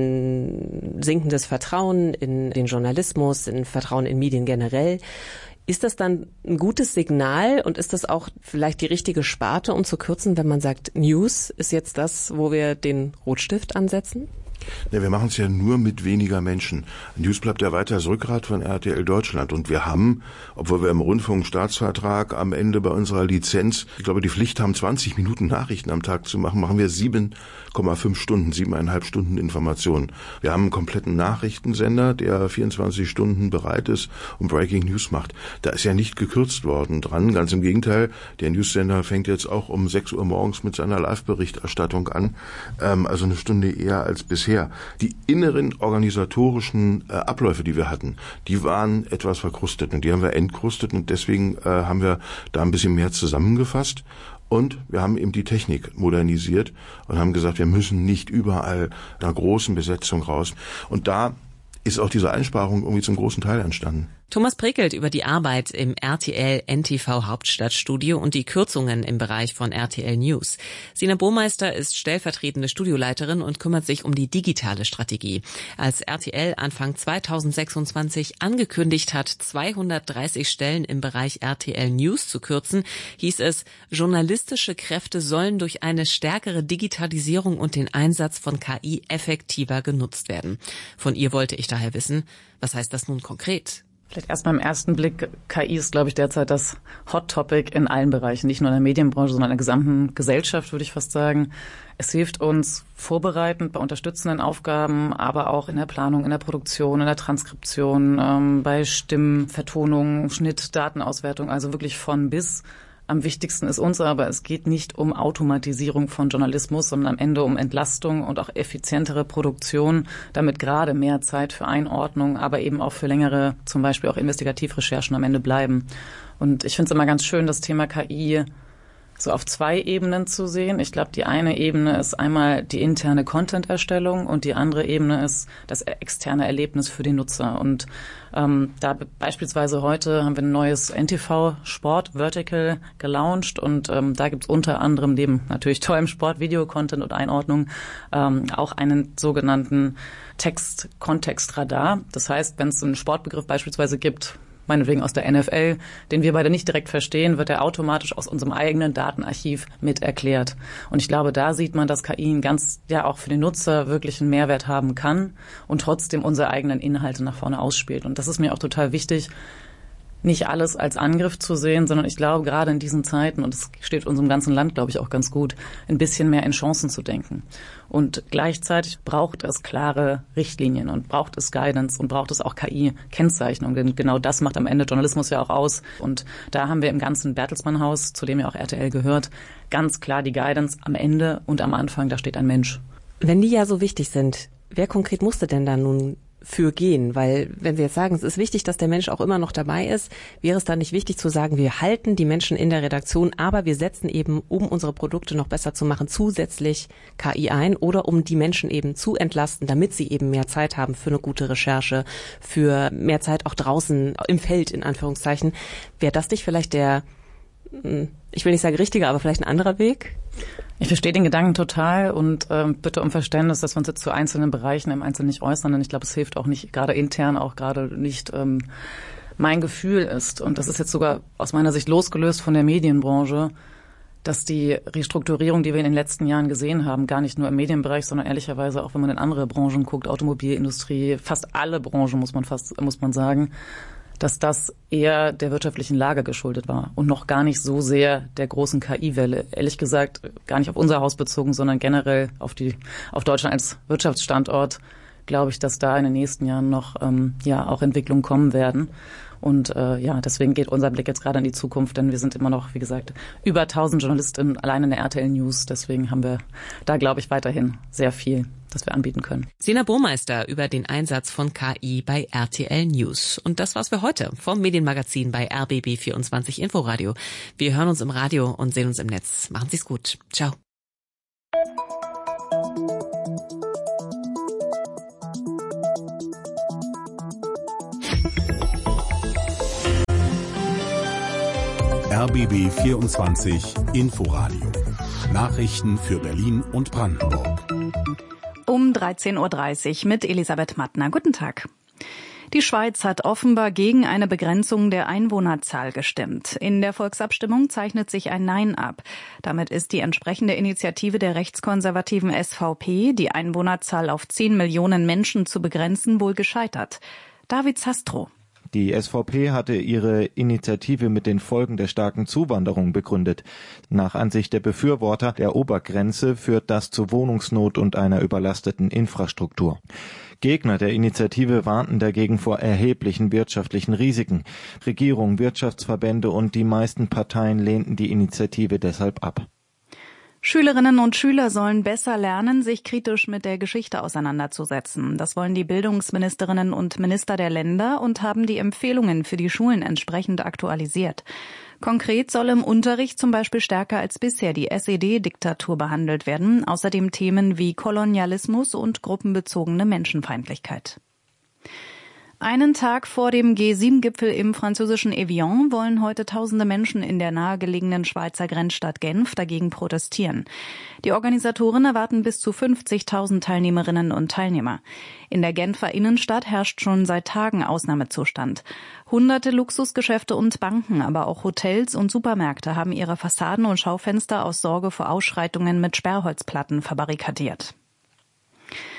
ein sinkendes Vertrauen in den Journalismus, ein Vertrauen in Medien generell. Ist das dann ein gutes Signal und ist das auch vielleicht die richtige Sparte, um zu kürzen, wenn man sagt, News ist jetzt das, wo wir den Rotstift ansetzen? Ja, wir machen es ja nur mit weniger Menschen. News bleibt ja weiter das Rückgrat von RTL Deutschland. Und wir haben, obwohl wir im Rundfunkstaatsvertrag am Ende bei unserer Lizenz, ich glaube, die Pflicht haben, 20 Minuten Nachrichten am Tag zu machen, machen wir 7,5 Stunden, 7,5 Stunden Informationen. Wir haben einen kompletten Nachrichtensender, der 24 Stunden bereit ist und Breaking News macht. Da ist ja nicht gekürzt worden dran. Ganz im Gegenteil, der Newssender fängt jetzt auch um 6 Uhr morgens mit seiner Live-Berichterstattung an. Also eine Stunde eher als bisher. Die inneren organisatorischen Abläufe, die wir hatten, die waren etwas verkrustet und die haben wir entkrustet und deswegen haben wir da ein bisschen mehr zusammengefasst und wir haben eben die Technik modernisiert und haben gesagt, wir müssen nicht überall einer großen Besetzung raus. Und da ist auch diese Einsparung irgendwie zum großen Teil entstanden. Thomas Prekelt über die Arbeit im RTL NTV Hauptstadtstudio und die Kürzungen im Bereich von RTL News. Sina Burmeister ist stellvertretende Studioleiterin und kümmert sich um die digitale Strategie. Als RTL Anfang 2026 angekündigt hat, 230 Stellen im Bereich RTL News zu kürzen, hieß es, journalistische Kräfte sollen durch eine stärkere Digitalisierung und den Einsatz von KI effektiver genutzt werden. Von ihr wollte ich daher wissen, was heißt das nun konkret? Vielleicht erst beim ersten Blick, KI ist, glaube ich, derzeit das Hot Topic in allen Bereichen, nicht nur in der Medienbranche, sondern in der gesamten Gesellschaft, würde ich fast sagen. Es hilft uns vorbereitend bei unterstützenden Aufgaben, aber auch in der Planung, in der Produktion, in der Transkription, bei Stimmen, Vertonung, Schnitt, Datenauswertung, also wirklich von bis. Am wichtigsten ist uns aber, es geht nicht um Automatisierung von Journalismus, sondern am Ende um Entlastung und auch effizientere Produktion, damit gerade mehr Zeit für Einordnung, aber eben auch für längere, zum Beispiel auch Investigativrecherchen am Ende bleiben. Und ich finde es immer ganz schön, das Thema KI so auf 2 Ebenen zu sehen. Ich glaube, die eine Ebene ist einmal die interne Content-Erstellung und die andere Ebene ist das externe Erlebnis für den Nutzer. Und da beispielsweise heute haben wir ein neues NTV-Sport-Vertical gelauncht und da gibt es unter anderem neben natürlich tollem Sport, Video-Content und Einordnung auch einen sogenannten Text-Kontext-Radar. Das heißt, wenn es einen Sportbegriff beispielsweise gibt, meinetwegen aus der NFL, den wir beide nicht direkt verstehen, wird er automatisch aus unserem eigenen Datenarchiv mit erklärt. Und ich glaube, da sieht man, dass KI auch für den Nutzer wirklich einen Mehrwert haben kann und trotzdem unsere eigenen Inhalte nach vorne ausspielt. Und das ist mir auch total wichtig, nicht alles als Angriff zu sehen, sondern ich glaube, gerade in diesen Zeiten, und es steht unserem ganzen Land, glaube ich, auch ganz gut, ein bisschen mehr in Chancen zu denken. Und gleichzeitig braucht es klare Richtlinien und braucht es Guidance und braucht es auch KI-Kennzeichnung, denn genau das macht am Ende Journalismus ja auch aus. Und da haben wir im ganzen Bertelsmann-Haus, zu dem ja auch RTL gehört, ganz klar die Guidance am Ende und am Anfang, da steht ein Mensch. Wenn die ja so wichtig sind, wer konkret musste denn da nun für gehen? Weil wenn Sie jetzt sagen, es ist wichtig, dass der Mensch auch immer noch dabei ist, wäre es dann nicht wichtig zu sagen, wir halten die Menschen in der Redaktion, aber wir setzen eben, um unsere Produkte noch besser zu machen, zusätzlich KI ein oder um die Menschen eben zu entlasten, damit sie eben mehr Zeit haben für eine gute Recherche, für mehr Zeit auch draußen im Feld, in Anführungszeichen. Wäre das nicht vielleicht der, ich will nicht sagen richtiger, aber vielleicht ein anderer Weg? Ich verstehe den Gedanken total und bitte um Verständnis, dass wir uns jetzt zu einzelnen Bereichen im Einzelnen nicht äußern, denn ich glaube, es hilft auch nicht, gerade intern, auch gerade nicht mein Gefühl ist, und das ist jetzt sogar aus meiner Sicht losgelöst von der Medienbranche, dass die Restrukturierung, die wir in den letzten Jahren gesehen haben, gar nicht nur im Medienbereich, sondern ehrlicherweise auch, wenn man in andere Branchen guckt, Automobilindustrie, fast alle Branchen muss man sagen, dass das eher der wirtschaftlichen Lage geschuldet war und noch gar nicht so sehr der großen KI-Welle. Ehrlich gesagt, gar nicht auf unser Haus bezogen, sondern generell auf Deutschland als Wirtschaftsstandort, glaube ich, dass da in den nächsten Jahren noch auch Entwicklungen kommen werden. Und deswegen geht unser Blick jetzt gerade in die Zukunft, denn wir sind immer noch, wie gesagt, über 1000 Journalistinnen allein in der RTL News. Deswegen haben wir da, glaube ich, weiterhin sehr viel, das wir anbieten können. Sina Burmeister über den Einsatz von KI bei RTL News. Und das war's für heute vom Medienmagazin bei RBB24 Inforadio. Wir hören uns im Radio und sehen uns im Netz. Machen Sie's gut. Ciao. RBB 24 Inforadio. Nachrichten für Berlin und Brandenburg. Um 13.30 Uhr mit Elisabeth Mattner. Guten Tag. Die Schweiz hat offenbar gegen eine Begrenzung der Einwohnerzahl gestimmt. In der Volksabstimmung zeichnet sich ein Nein ab. Damit ist die entsprechende Initiative der rechtskonservativen SVP, die Einwohnerzahl auf 10 Millionen Menschen zu begrenzen, wohl gescheitert. David Zastro. Die SVP hatte ihre Initiative mit den Folgen der starken Zuwanderung begründet. Nach Ansicht der Befürworter der Obergrenze führt das zu Wohnungsnot und einer überlasteten Infrastruktur. Gegner der Initiative warnten dagegen vor erheblichen wirtschaftlichen Risiken. Regierung, Wirtschaftsverbände und die meisten Parteien lehnten die Initiative deshalb ab. Schülerinnen und Schüler sollen besser lernen, sich kritisch mit der Geschichte auseinanderzusetzen. Das wollen die Bildungsministerinnen und Minister der Länder und haben die Empfehlungen für die Schulen entsprechend aktualisiert. Konkret soll im Unterricht zum Beispiel stärker als bisher die SED-Diktatur behandelt werden, außerdem Themen wie Kolonialismus und gruppenbezogene Menschenfeindlichkeit. Einen Tag vor dem G7-Gipfel im französischen Evian wollen heute tausende Menschen in der nahegelegenen Schweizer Grenzstadt Genf dagegen protestieren. Die Organisatoren erwarten bis zu 50.000 Teilnehmerinnen und Teilnehmer. In der Genfer Innenstadt herrscht schon seit Tagen Ausnahmezustand. Hunderte Luxusgeschäfte und Banken, aber auch Hotels und Supermärkte haben ihre Fassaden und Schaufenster aus Sorge vor Ausschreitungen mit Sperrholzplatten verbarrikadiert.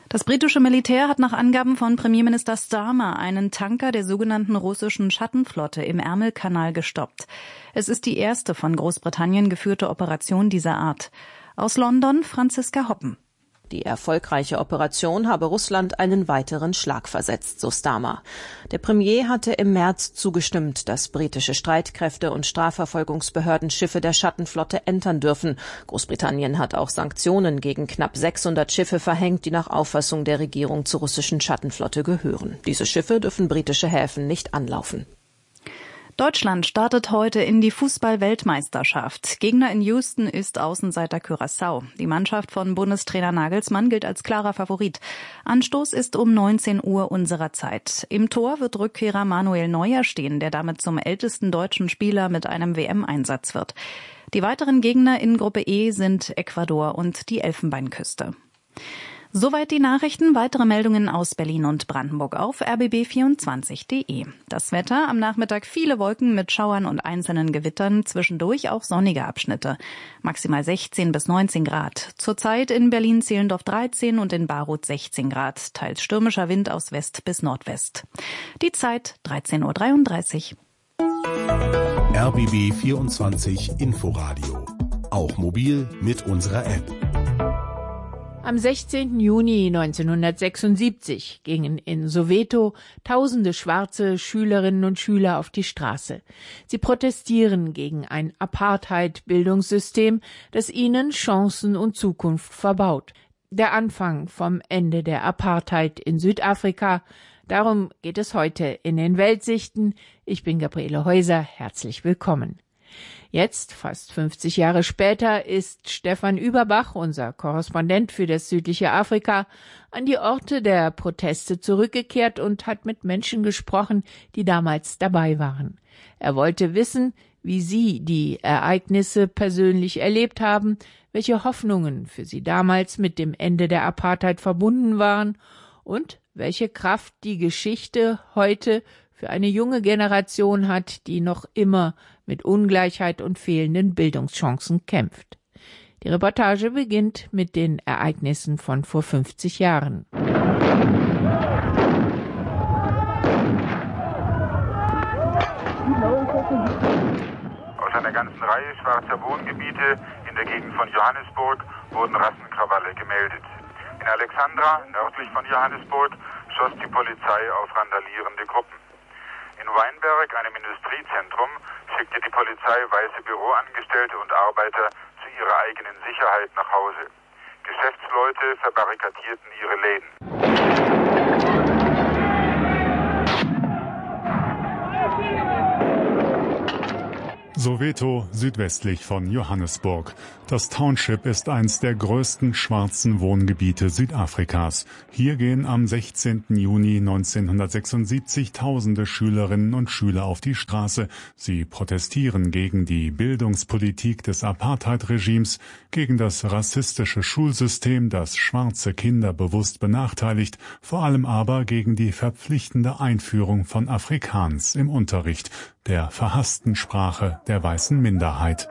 Das britische Militär hat nach Angaben von Premierminister Starmer einen Tanker der sogenannten russischen Schattenflotte im Ärmelkanal gestoppt. Es ist die erste von Großbritannien geführte Operation dieser Art. Aus London Franziska Hoppen. Die erfolgreiche Operation habe Russland einen weiteren Schlag versetzt, so Starmer. Der Premier hatte im März zugestimmt, dass britische Streitkräfte und Strafverfolgungsbehörden Schiffe der Schattenflotte entern dürfen. Großbritannien hat auch Sanktionen gegen knapp 600 Schiffe verhängt, die nach Auffassung der Regierung zur russischen Schattenflotte gehören. Diese Schiffe dürfen britische Häfen nicht anlaufen. Deutschland startet heute in die Fußball-Weltmeisterschaft. Gegner in Houston ist Außenseiter Curaçao. Die Mannschaft von Bundestrainer Nagelsmann gilt als klarer Favorit. Anstoß ist um 19 Uhr unserer Zeit. Im Tor wird Rückkehrer Manuel Neuer stehen, der damit zum ältesten deutschen Spieler mit einem WM-Einsatz wird. Die weiteren Gegner in Gruppe E sind Ecuador und die Elfenbeinküste. Soweit die Nachrichten. Weitere Meldungen aus Berlin und Brandenburg auf rbb24.de. Das Wetter, am Nachmittag viele Wolken mit Schauern und einzelnen Gewittern, zwischendurch auch sonnige Abschnitte. Maximal 16 bis 19 Grad. Zurzeit in Berlin-Zehlendorf 13 und in Baruth 16 Grad. Teils stürmischer Wind aus West bis Nordwest. Die Zeit 13.33 Uhr. RBB 24 Inforadio. Auch mobil mit unserer App. Am 16. Juni 1976 gingen in Soweto tausende schwarze Schülerinnen und Schüler auf die Straße. Sie protestieren gegen ein Apartheid-Bildungssystem, das ihnen Chancen und Zukunft verbaut. Der Anfang vom Ende der Apartheid in Südafrika. Darum geht es heute in den Weltsichten. Ich bin Gabriele Häuser. Herzlich willkommen. Jetzt, fast 50 Jahre später, ist Stefan Überbach, unser Korrespondent für das südliche Afrika, an die Orte der Proteste zurückgekehrt und hat mit Menschen gesprochen, die damals dabei waren. Er wollte wissen, wie sie die Ereignisse persönlich erlebt haben, welche Hoffnungen für sie damals mit dem Ende der Apartheid verbunden waren und welche Kraft die Geschichte heute für eine junge Generation hat, die noch immer mit Ungleichheit und fehlenden Bildungschancen kämpft. Die Reportage beginnt mit den Ereignissen von vor 50 Jahren. Aus einer ganzen Reihe schwarzer Wohngebiete in der Gegend von Johannesburg wurden Rassenkrawalle gemeldet. In Alexandra, nördlich von Johannesburg, schoss die Polizei auf randalierende Gruppen. In Weinberg, einem Industriezentrum, schickte die Polizei weiße Büroangestellte und Arbeiter zu ihrer eigenen Sicherheit nach Hause. Geschäftsleute verbarrikadierten ihre Läden. Soweto, südwestlich von Johannesburg. Das Township ist eines der größten schwarzen Wohngebiete Südafrikas. Hier gehen am 16. Juni 1976 tausende Schülerinnen und Schüler auf die Straße. Sie protestieren gegen die Bildungspolitik des Apartheid-Regimes, gegen das rassistische Schulsystem, das schwarze Kinder bewusst benachteiligt, vor allem aber gegen die verpflichtende Einführung von Afrikaans im Unterricht, der verhassten Sprache der weißen Minderheit.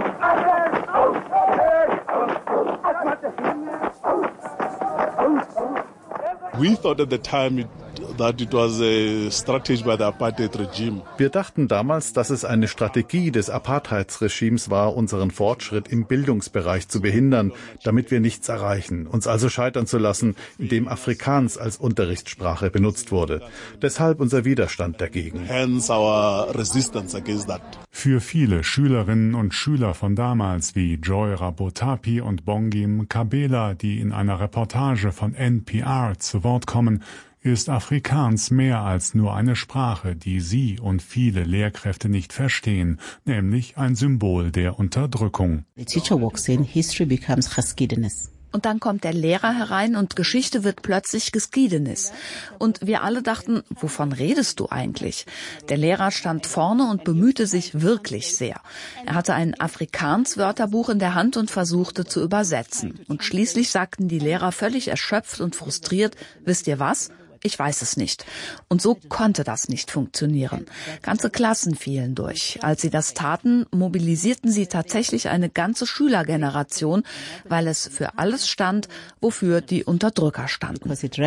We thought at the time that it was a strategy by the apartheid regime. Wir dachten damals, dass es eine Strategie des Apartheidsregimes war, unseren Fortschritt im Bildungsbereich zu behindern, damit wir nichts erreichen, uns also scheitern zu lassen, indem Afrikaans als Unterrichtssprache benutzt wurde. Deshalb unser Widerstand dagegen. Hence our resistance against that. Für viele Schülerinnen und Schüler von damals wie Joy Rabotapi und Bongim Kabela, die in einer Reportage von NPR zu Wort kommen, ist Afrikaans mehr als nur eine Sprache, die sie und viele Lehrkräfte nicht verstehen, nämlich ein Symbol der Unterdrückung. The teacher walks in, history becomes Geschiedenis. Und dann kommt der Lehrer herein und Geschichte wird plötzlich Geschiedenis. Und wir alle dachten, wovon redest du eigentlich? Der Lehrer stand vorne und bemühte sich wirklich sehr. Er hatte ein Afrikaans-Wörterbuch in der Hand und versuchte zu übersetzen. Und schließlich sagten die Lehrer völlig erschöpft und frustriert, wisst ihr was? Ich weiß es nicht. Und so konnte das nicht funktionieren. Ganze Klassen fielen durch. Als sie das taten, mobilisierten sie tatsächlich eine ganze Schülergeneration, weil es für alles stand, wofür die Unterdrücker standen.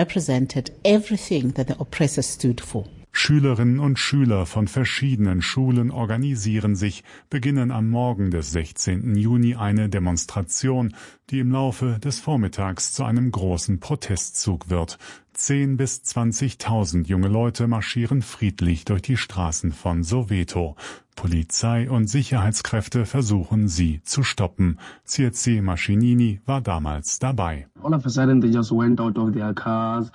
Schülerinnen und Schüler von verschiedenen Schulen organisieren sich, beginnen am Morgen des 16. Juni eine Demonstration, die im Laufe des Vormittags zu einem großen Protestzug wird. 10.000 bis 20.000 junge Leute marschieren friedlich durch die Straßen von Soweto. Polizei und Sicherheitskräfte versuchen, sie zu stoppen. Circe Mashinini war damals dabei. All of a sudden they just went out of their cars.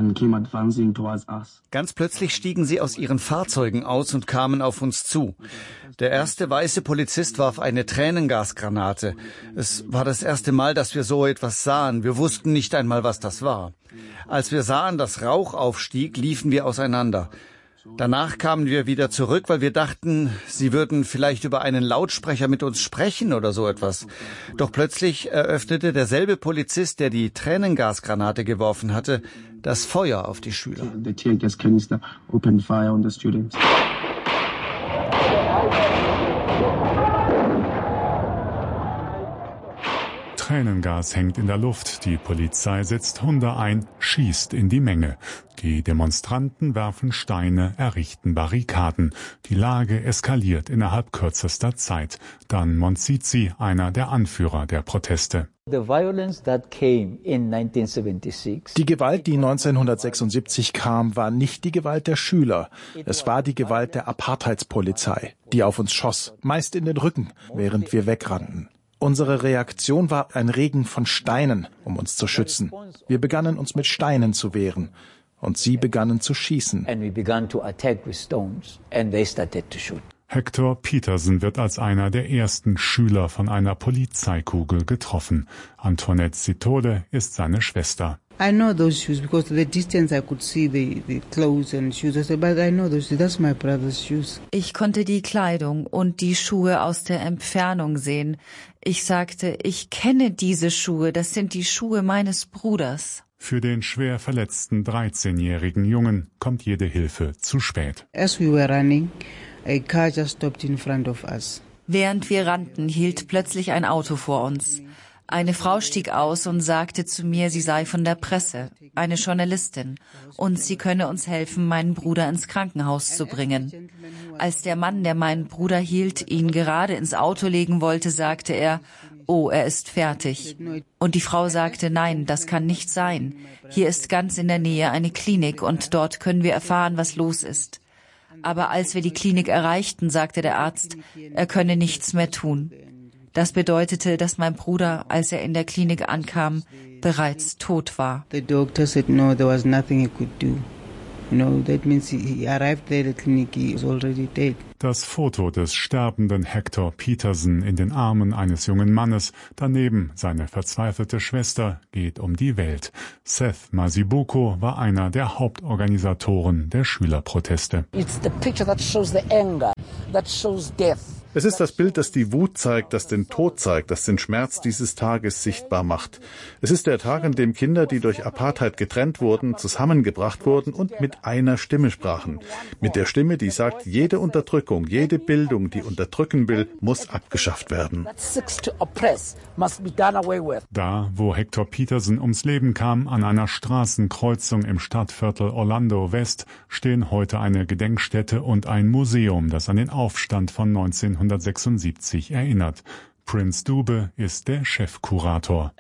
Ganz plötzlich stiegen sie aus ihren Fahrzeugen aus und kamen auf uns zu. Der erste weiße Polizist warf eine Tränengasgranate. Es war das erste Mal, dass wir so etwas sahen. Wir wussten nicht einmal, was das war. Als wir sahen, dass Rauch aufstieg, liefen wir auseinander. Danach kamen wir wieder zurück, weil wir dachten, sie würden vielleicht über einen Lautsprecher mit uns sprechen oder so etwas. Doch plötzlich eröffnete derselbe Polizist, der die Tränengasgranate geworfen hatte, das Feuer auf die Schüler. Tränengas hängt in der Luft, die Polizei setzt Hunde ein, schießt in die Menge. Die Demonstranten werfen Steine, errichten Barrikaden. Die Lage eskaliert innerhalb kürzester Zeit. Dan Monzizi, einer der Anführer der Proteste. Die Gewalt, die 1976 kam, war nicht die Gewalt der Schüler. Es war die Gewalt der Apartheidspolizei, die auf uns schoss, meist in den Rücken, während wir wegrannten. Unsere Reaktion war ein Regen von Steinen, um uns zu schützen. Wir begannen uns mit Steinen zu wehren. Und sie begannen zu schießen. Hector Peterson wird als einer der ersten Schüler von einer Polizeikugel getroffen. Antoinette Sitole ist seine Schwester. I know those shoes because the distance I could see the clothes and shoes. I said, but I know those shoes. That's my brother's shoes. Ich konnte die Kleidung und die Schuhe aus der Entfernung sehen. Ich sagte, ich kenne diese Schuhe. Das sind die Schuhe meines Bruders. Für den schwer verletzten 13-jährigen Jungen kommt jede Hilfe zu spät. As we were running, a car just stopped in front of us. Während wir rannten, hielt plötzlich ein Auto vor uns. Eine Frau stieg aus und sagte zu mir, sie sei von der Presse, eine Journalistin, und sie könne uns helfen, meinen Bruder ins Krankenhaus zu bringen. Als der Mann, der meinen Bruder hielt, ihn gerade ins Auto legen wollte, sagte er, oh, er ist fertig. Und die Frau sagte, nein, das kann nicht sein. Hier ist ganz in der Nähe eine Klinik und dort können wir erfahren, was los ist. Aber als wir die Klinik erreichten, sagte der Arzt, er könne nichts mehr tun. Das bedeutete, dass mein Bruder, als er in der Klinik ankam, bereits tot war. The doctor said no, there was nothing he could do. No, that means he arrived there at the clinic, he was already dead. Das Foto des sterbenden Hector Peterson in den Armen eines jungen Mannes, daneben seine verzweifelte Schwester, geht um die Welt. Seth Masibuko war einer der Hauptorganisatoren der Schülerproteste. It's the picture that shows the anger, that shows death. Es ist das Bild, das die Wut zeigt, das den Tod zeigt, das den Schmerz dieses Tages sichtbar macht. Es ist der Tag, an dem Kinder, die durch Apartheid getrennt wurden, zusammengebracht wurden und mit einer Stimme sprachen. Mit der Stimme, die sagt, jede Unterdrückung, jede Bildung, die unterdrücken will, muss abgeschafft werden. Da, wo Hector Peterson ums Leben kam, an einer Straßenkreuzung im Stadtviertel Orlando West, stehen heute eine Gedenkstätte und ein Museum, das an den Aufstand von 1976 erinnert. Prince Dube ist der Chefkurator.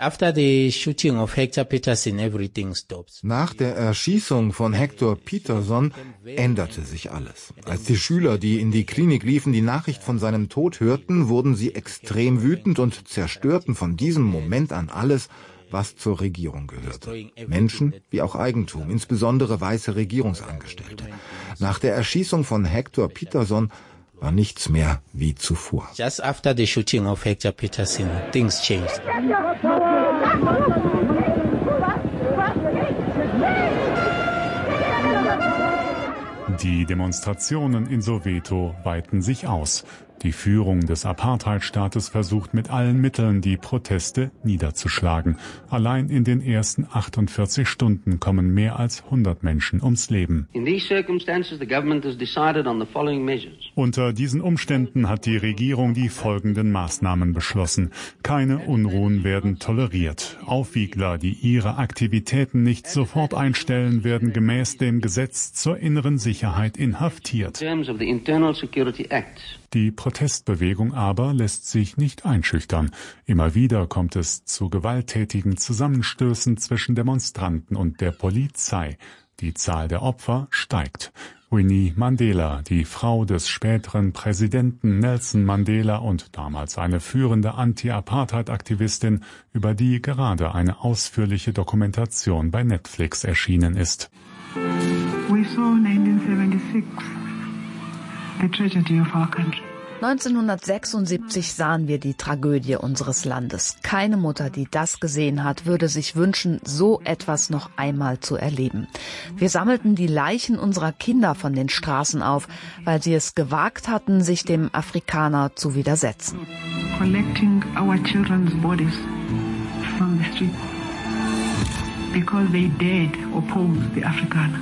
Nach der Erschießung von Hector Peterson änderte sich alles. Als die Schüler, die in die Klinik liefen, die Nachricht von seinem Tod hörten, wurden sie extrem wütend und zerstörten von diesem Moment an alles, was zur Regierung gehörte. Menschen wie auch Eigentum, insbesondere weiße Regierungsangestellte. Nach der Erschießung von Hector Peterson war nichts mehr wie zuvor. Just after the shooting of Hector Peterson, things changed. Die Demonstrationen in Soweto weiten sich aus. Die Führung des Apartheidstaates versucht mit allen Mitteln, die Proteste niederzuschlagen. Allein in den ersten 48 Stunden kommen mehr als 100 Menschen ums Leben. Unter diesen Umständen hat die Regierung die folgenden Maßnahmen beschlossen. Keine Unruhen werden toleriert. Aufwiegler, die ihre Aktivitäten nicht sofort einstellen, werden gemäß dem Gesetz zur inneren Sicherheit inhaftiert. Die Protestbewegung aber lässt sich nicht einschüchtern. Immer wieder kommt es zu gewalttätigen Zusammenstößen zwischen Demonstranten und der Polizei. Die Zahl der Opfer steigt. Winnie Mandela, die Frau des späteren Präsidenten Nelson Mandela und damals eine führende Anti-Apartheid-Aktivistin, über die gerade eine ausführliche Dokumentation bei Netflix erschienen ist. We saw 1976. The tragedy of our country. 1976 sahen wir die Tragödie unseres Landes. Keine Mutter, die das gesehen hat, würde sich wünschen, so etwas noch einmal zu erleben. Wir sammelten die Leichen unserer Kinder von den Straßen auf, weil sie es gewagt hatten, sich dem Afrikaner zu widersetzen. Collecting our children's bodies from the street because they dared oppose the Afrikaner.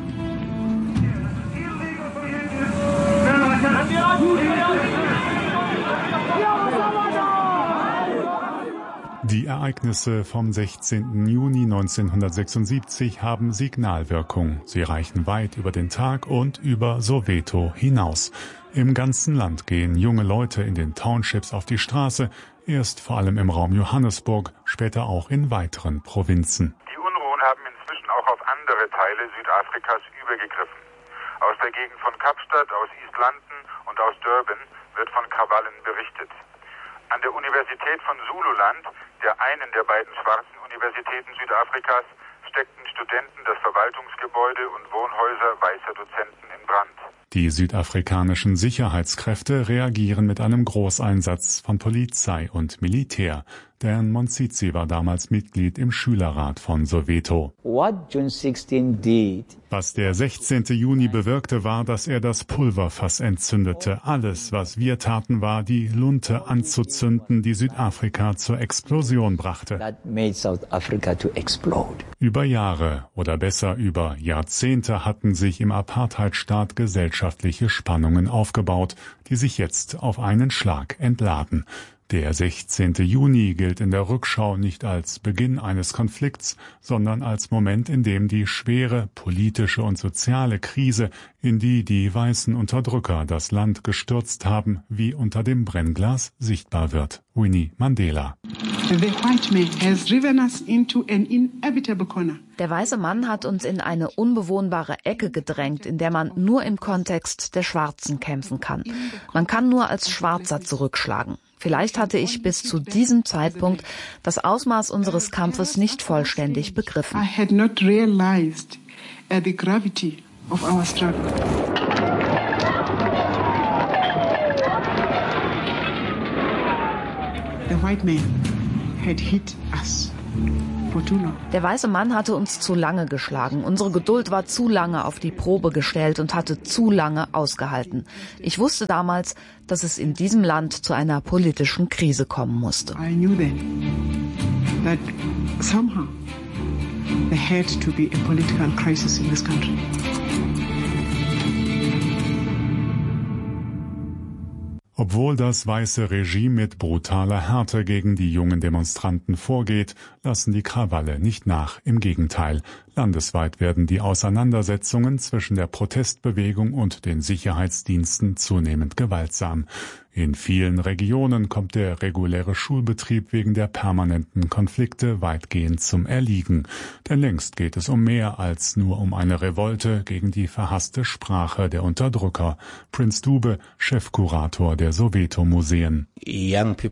Die Ereignisse vom 16. Juni 1976 haben Signalwirkung. Sie reichen weit über den Tag und über Soweto hinaus. Im ganzen Land gehen junge Leute in den Townships auf die Straße, erst vor allem im Raum Johannesburg, später auch in weiteren Provinzen. Die Unruhen haben inzwischen auch auf andere Teile Südafrikas übergegriffen. Aus der Gegend von Kapstadt, aus East London und aus Durban wird von Krawallen berichtet. An der Universität von Zululand, der einen der beiden schwarzen Universitäten Südafrikas, steckten Studenten das Verwaltungsgebäude und Wohnhäuser weißer Dozenten in Brand. Die südafrikanischen Sicherheitskräfte reagieren mit einem Großeinsatz von Polizei und Militär. Dan Monsitsi war damals Mitglied im Schülerrat von Soweto. Was der 16. Juni bewirkte, war, dass er das Pulverfass entzündete. Alles, was wir taten, war, die Lunte anzuzünden, die Südafrika zur Explosion brachte. Über Jahre oder besser über Jahrzehnte hatten sich im Apartheidstaat gesellschaftliche Spannungen aufgebaut, die sich jetzt auf einen Schlag entladen. Der 16. Juni gilt in der Rückschau nicht als Beginn eines Konflikts, sondern als Moment, in dem die schwere politische und soziale Krise, in die die weißen Unterdrücker das Land gestürzt haben, wie unter dem Brennglas sichtbar wird. Winnie Mandela. Der weiße Mann hat uns in eine unbewohnbare Ecke gedrängt, in der man nur im Kontext der Schwarzen kämpfen kann. Man kann nur als Schwarzer zurückschlagen. Vielleicht hatte ich bis zu diesem Zeitpunkt das Ausmaß unseres Kampfes nicht vollständig begriffen. I had not realized the gravity of our struggle. The white man had hit us. Der weiße Mann hatte uns zu lange geschlagen. Unsere Geduld war zu lange auf die Probe gestellt und hatte zu lange ausgehalten. Ich wusste damals, dass es in diesem Land zu einer politischen Krise kommen musste. I knew then that somehow there had to be a political crisis in this country. Obwohl das weiße Regime mit brutaler Härte gegen die jungen Demonstranten vorgeht, lassen die Krawalle nicht nach. Im Gegenteil, landesweit werden die Auseinandersetzungen zwischen der Protestbewegung und den Sicherheitsdiensten zunehmend gewaltsam. In vielen Regionen kommt der reguläre Schulbetrieb wegen der permanenten Konflikte weitgehend zum Erliegen. Denn längst geht es um mehr als nur um eine Revolte gegen die verhasste Sprache der Unterdrücker. Prince Dube, Chefkurator der Soweto-Museen. Die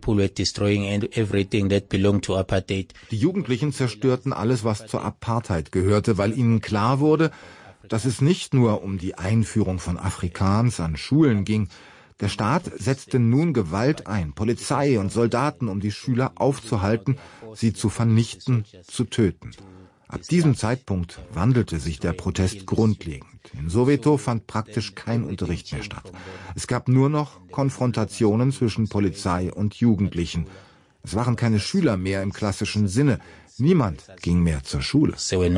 Jugendlichen zerstörten alles, was zur Apartheid gehörte, weil ihnen klar wurde, dass es nicht nur um die Einführung von Afrikaans an Schulen ging. Der Staat setzte nun Gewalt ein, Polizei und Soldaten, um die Schüler aufzuhalten, sie zu vernichten, zu töten. Ab diesem Zeitpunkt wandelte sich der Protest grundlegend. In Soweto fand praktisch kein Unterricht mehr statt. Es gab nur noch Konfrontationen zwischen Polizei und Jugendlichen. Es waren keine Schüler mehr im klassischen Sinne. Niemand ging mehr zur Schule.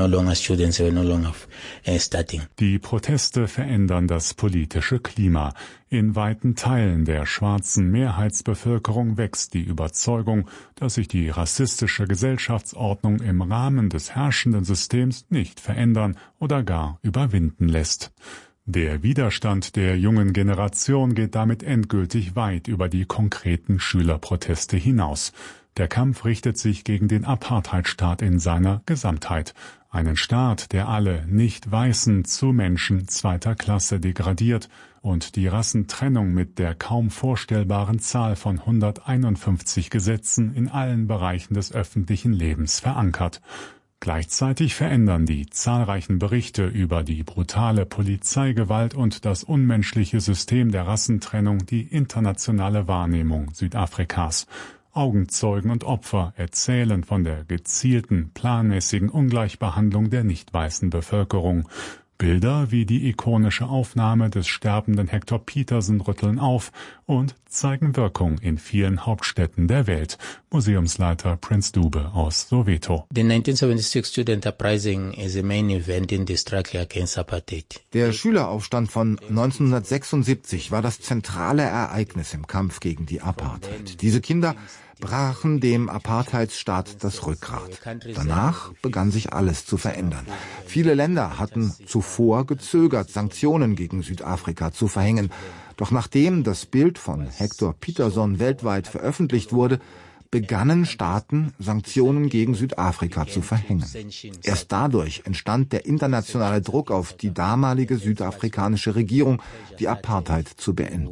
Die Proteste verändern das politische Klima. In weiten Teilen der schwarzen Mehrheitsbevölkerung wächst die Überzeugung, dass sich die rassistische Gesellschaftsordnung im Rahmen des herrschenden Systems nicht verändern oder gar überwinden lässt. Der Widerstand der jungen Generation geht damit endgültig weit über die konkreten Schülerproteste hinaus. Der Kampf richtet sich gegen den Apartheidstaat in seiner Gesamtheit. Einen Staat, der alle Nicht-Weißen zu Menschen zweiter Klasse degradiert und die Rassentrennung mit der kaum vorstellbaren Zahl von 151 Gesetzen in allen Bereichen des öffentlichen Lebens verankert. Gleichzeitig verändern die zahlreichen Berichte über die brutale Polizeigewalt und das unmenschliche System der Rassentrennung die internationale Wahrnehmung Südafrikas. Augenzeugen und Opfer erzählen von der gezielten, planmäßigen Ungleichbehandlung der nicht weißen Bevölkerung. Bilder wie die ikonische Aufnahme des sterbenden Hector Peterson rütteln auf und zeigen Wirkung in vielen Hauptstädten der Welt. Museumsleiter Prince Dube aus Soweto. The 1976 Student Uprising is a main event in the struggle against apartheid. Der Schüleraufstand von 1976 war das zentrale Ereignis im Kampf gegen die Apartheid. Diese Kinder brachen dem Apartheidsstaat das Rückgrat. Danach begann sich alles zu verändern. Viele Länder hatten zuvor gezögert, Sanktionen gegen Südafrika zu verhängen. Doch nachdem das Bild von Hector Peterson weltweit veröffentlicht wurde, begannen Staaten, Sanktionen gegen Südafrika zu verhängen. Erst dadurch entstand der internationale Druck auf die damalige südafrikanische Regierung, die Apartheid zu beenden.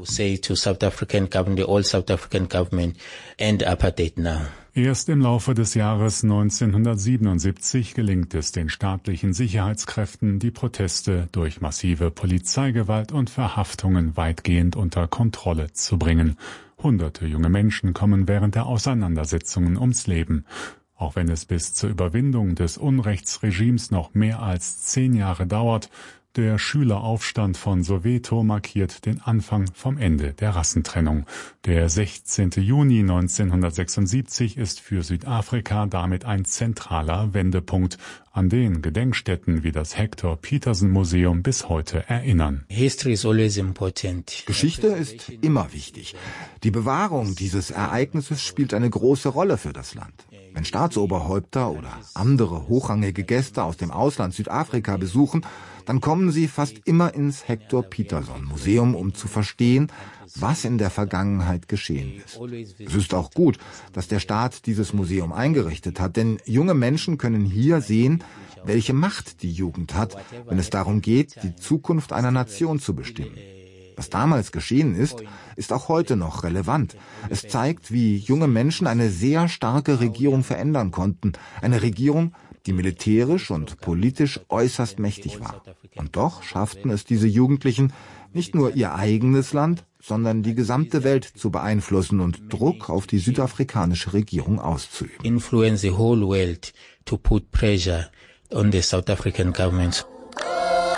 Erst im Laufe des Jahres 1977 gelingt es den staatlichen Sicherheitskräften, die Proteste durch massive Polizeigewalt und Verhaftungen weitgehend unter Kontrolle zu bringen. Hunderte junge Menschen kommen während der Auseinandersetzungen ums Leben. Auch wenn es bis zur Überwindung des Unrechtsregimes noch mehr als 10 Jahre dauert, der Schüleraufstand von Soweto markiert den Anfang vom Ende der Rassentrennung. Der 16. Juni 1976 ist für Südafrika damit ein zentraler Wendepunkt, an den Gedenkstätten wie das Hector Peterson Museum bis heute erinnern. History is always important. Geschichte ist immer wichtig. Die Bewahrung dieses Ereignisses spielt eine große Rolle für das Land. Wenn Staatsoberhäupter oder andere hochrangige Gäste aus dem Ausland Südafrika besuchen, dann kommen sie fast immer ins Hector Peterson Museum, um zu verstehen, was in der Vergangenheit geschehen ist. Es ist auch gut, dass der Staat dieses Museum eingerichtet hat, denn junge Menschen können hier sehen, welche Macht die Jugend hat, wenn es darum geht, die Zukunft einer Nation zu bestimmen. Was damals geschehen ist, ist auch heute noch relevant. Es zeigt, wie junge Menschen eine sehr starke Regierung verändern konnten. Eine Regierung, die militärisch und politisch äußerst mächtig war. Und doch schafften es diese Jugendlichen, nicht nur ihr eigenes Land, sondern die gesamte Welt zu beeinflussen und Druck auf die südafrikanische Regierung auszuüben. Influence the whole world to put pressure on the South African government.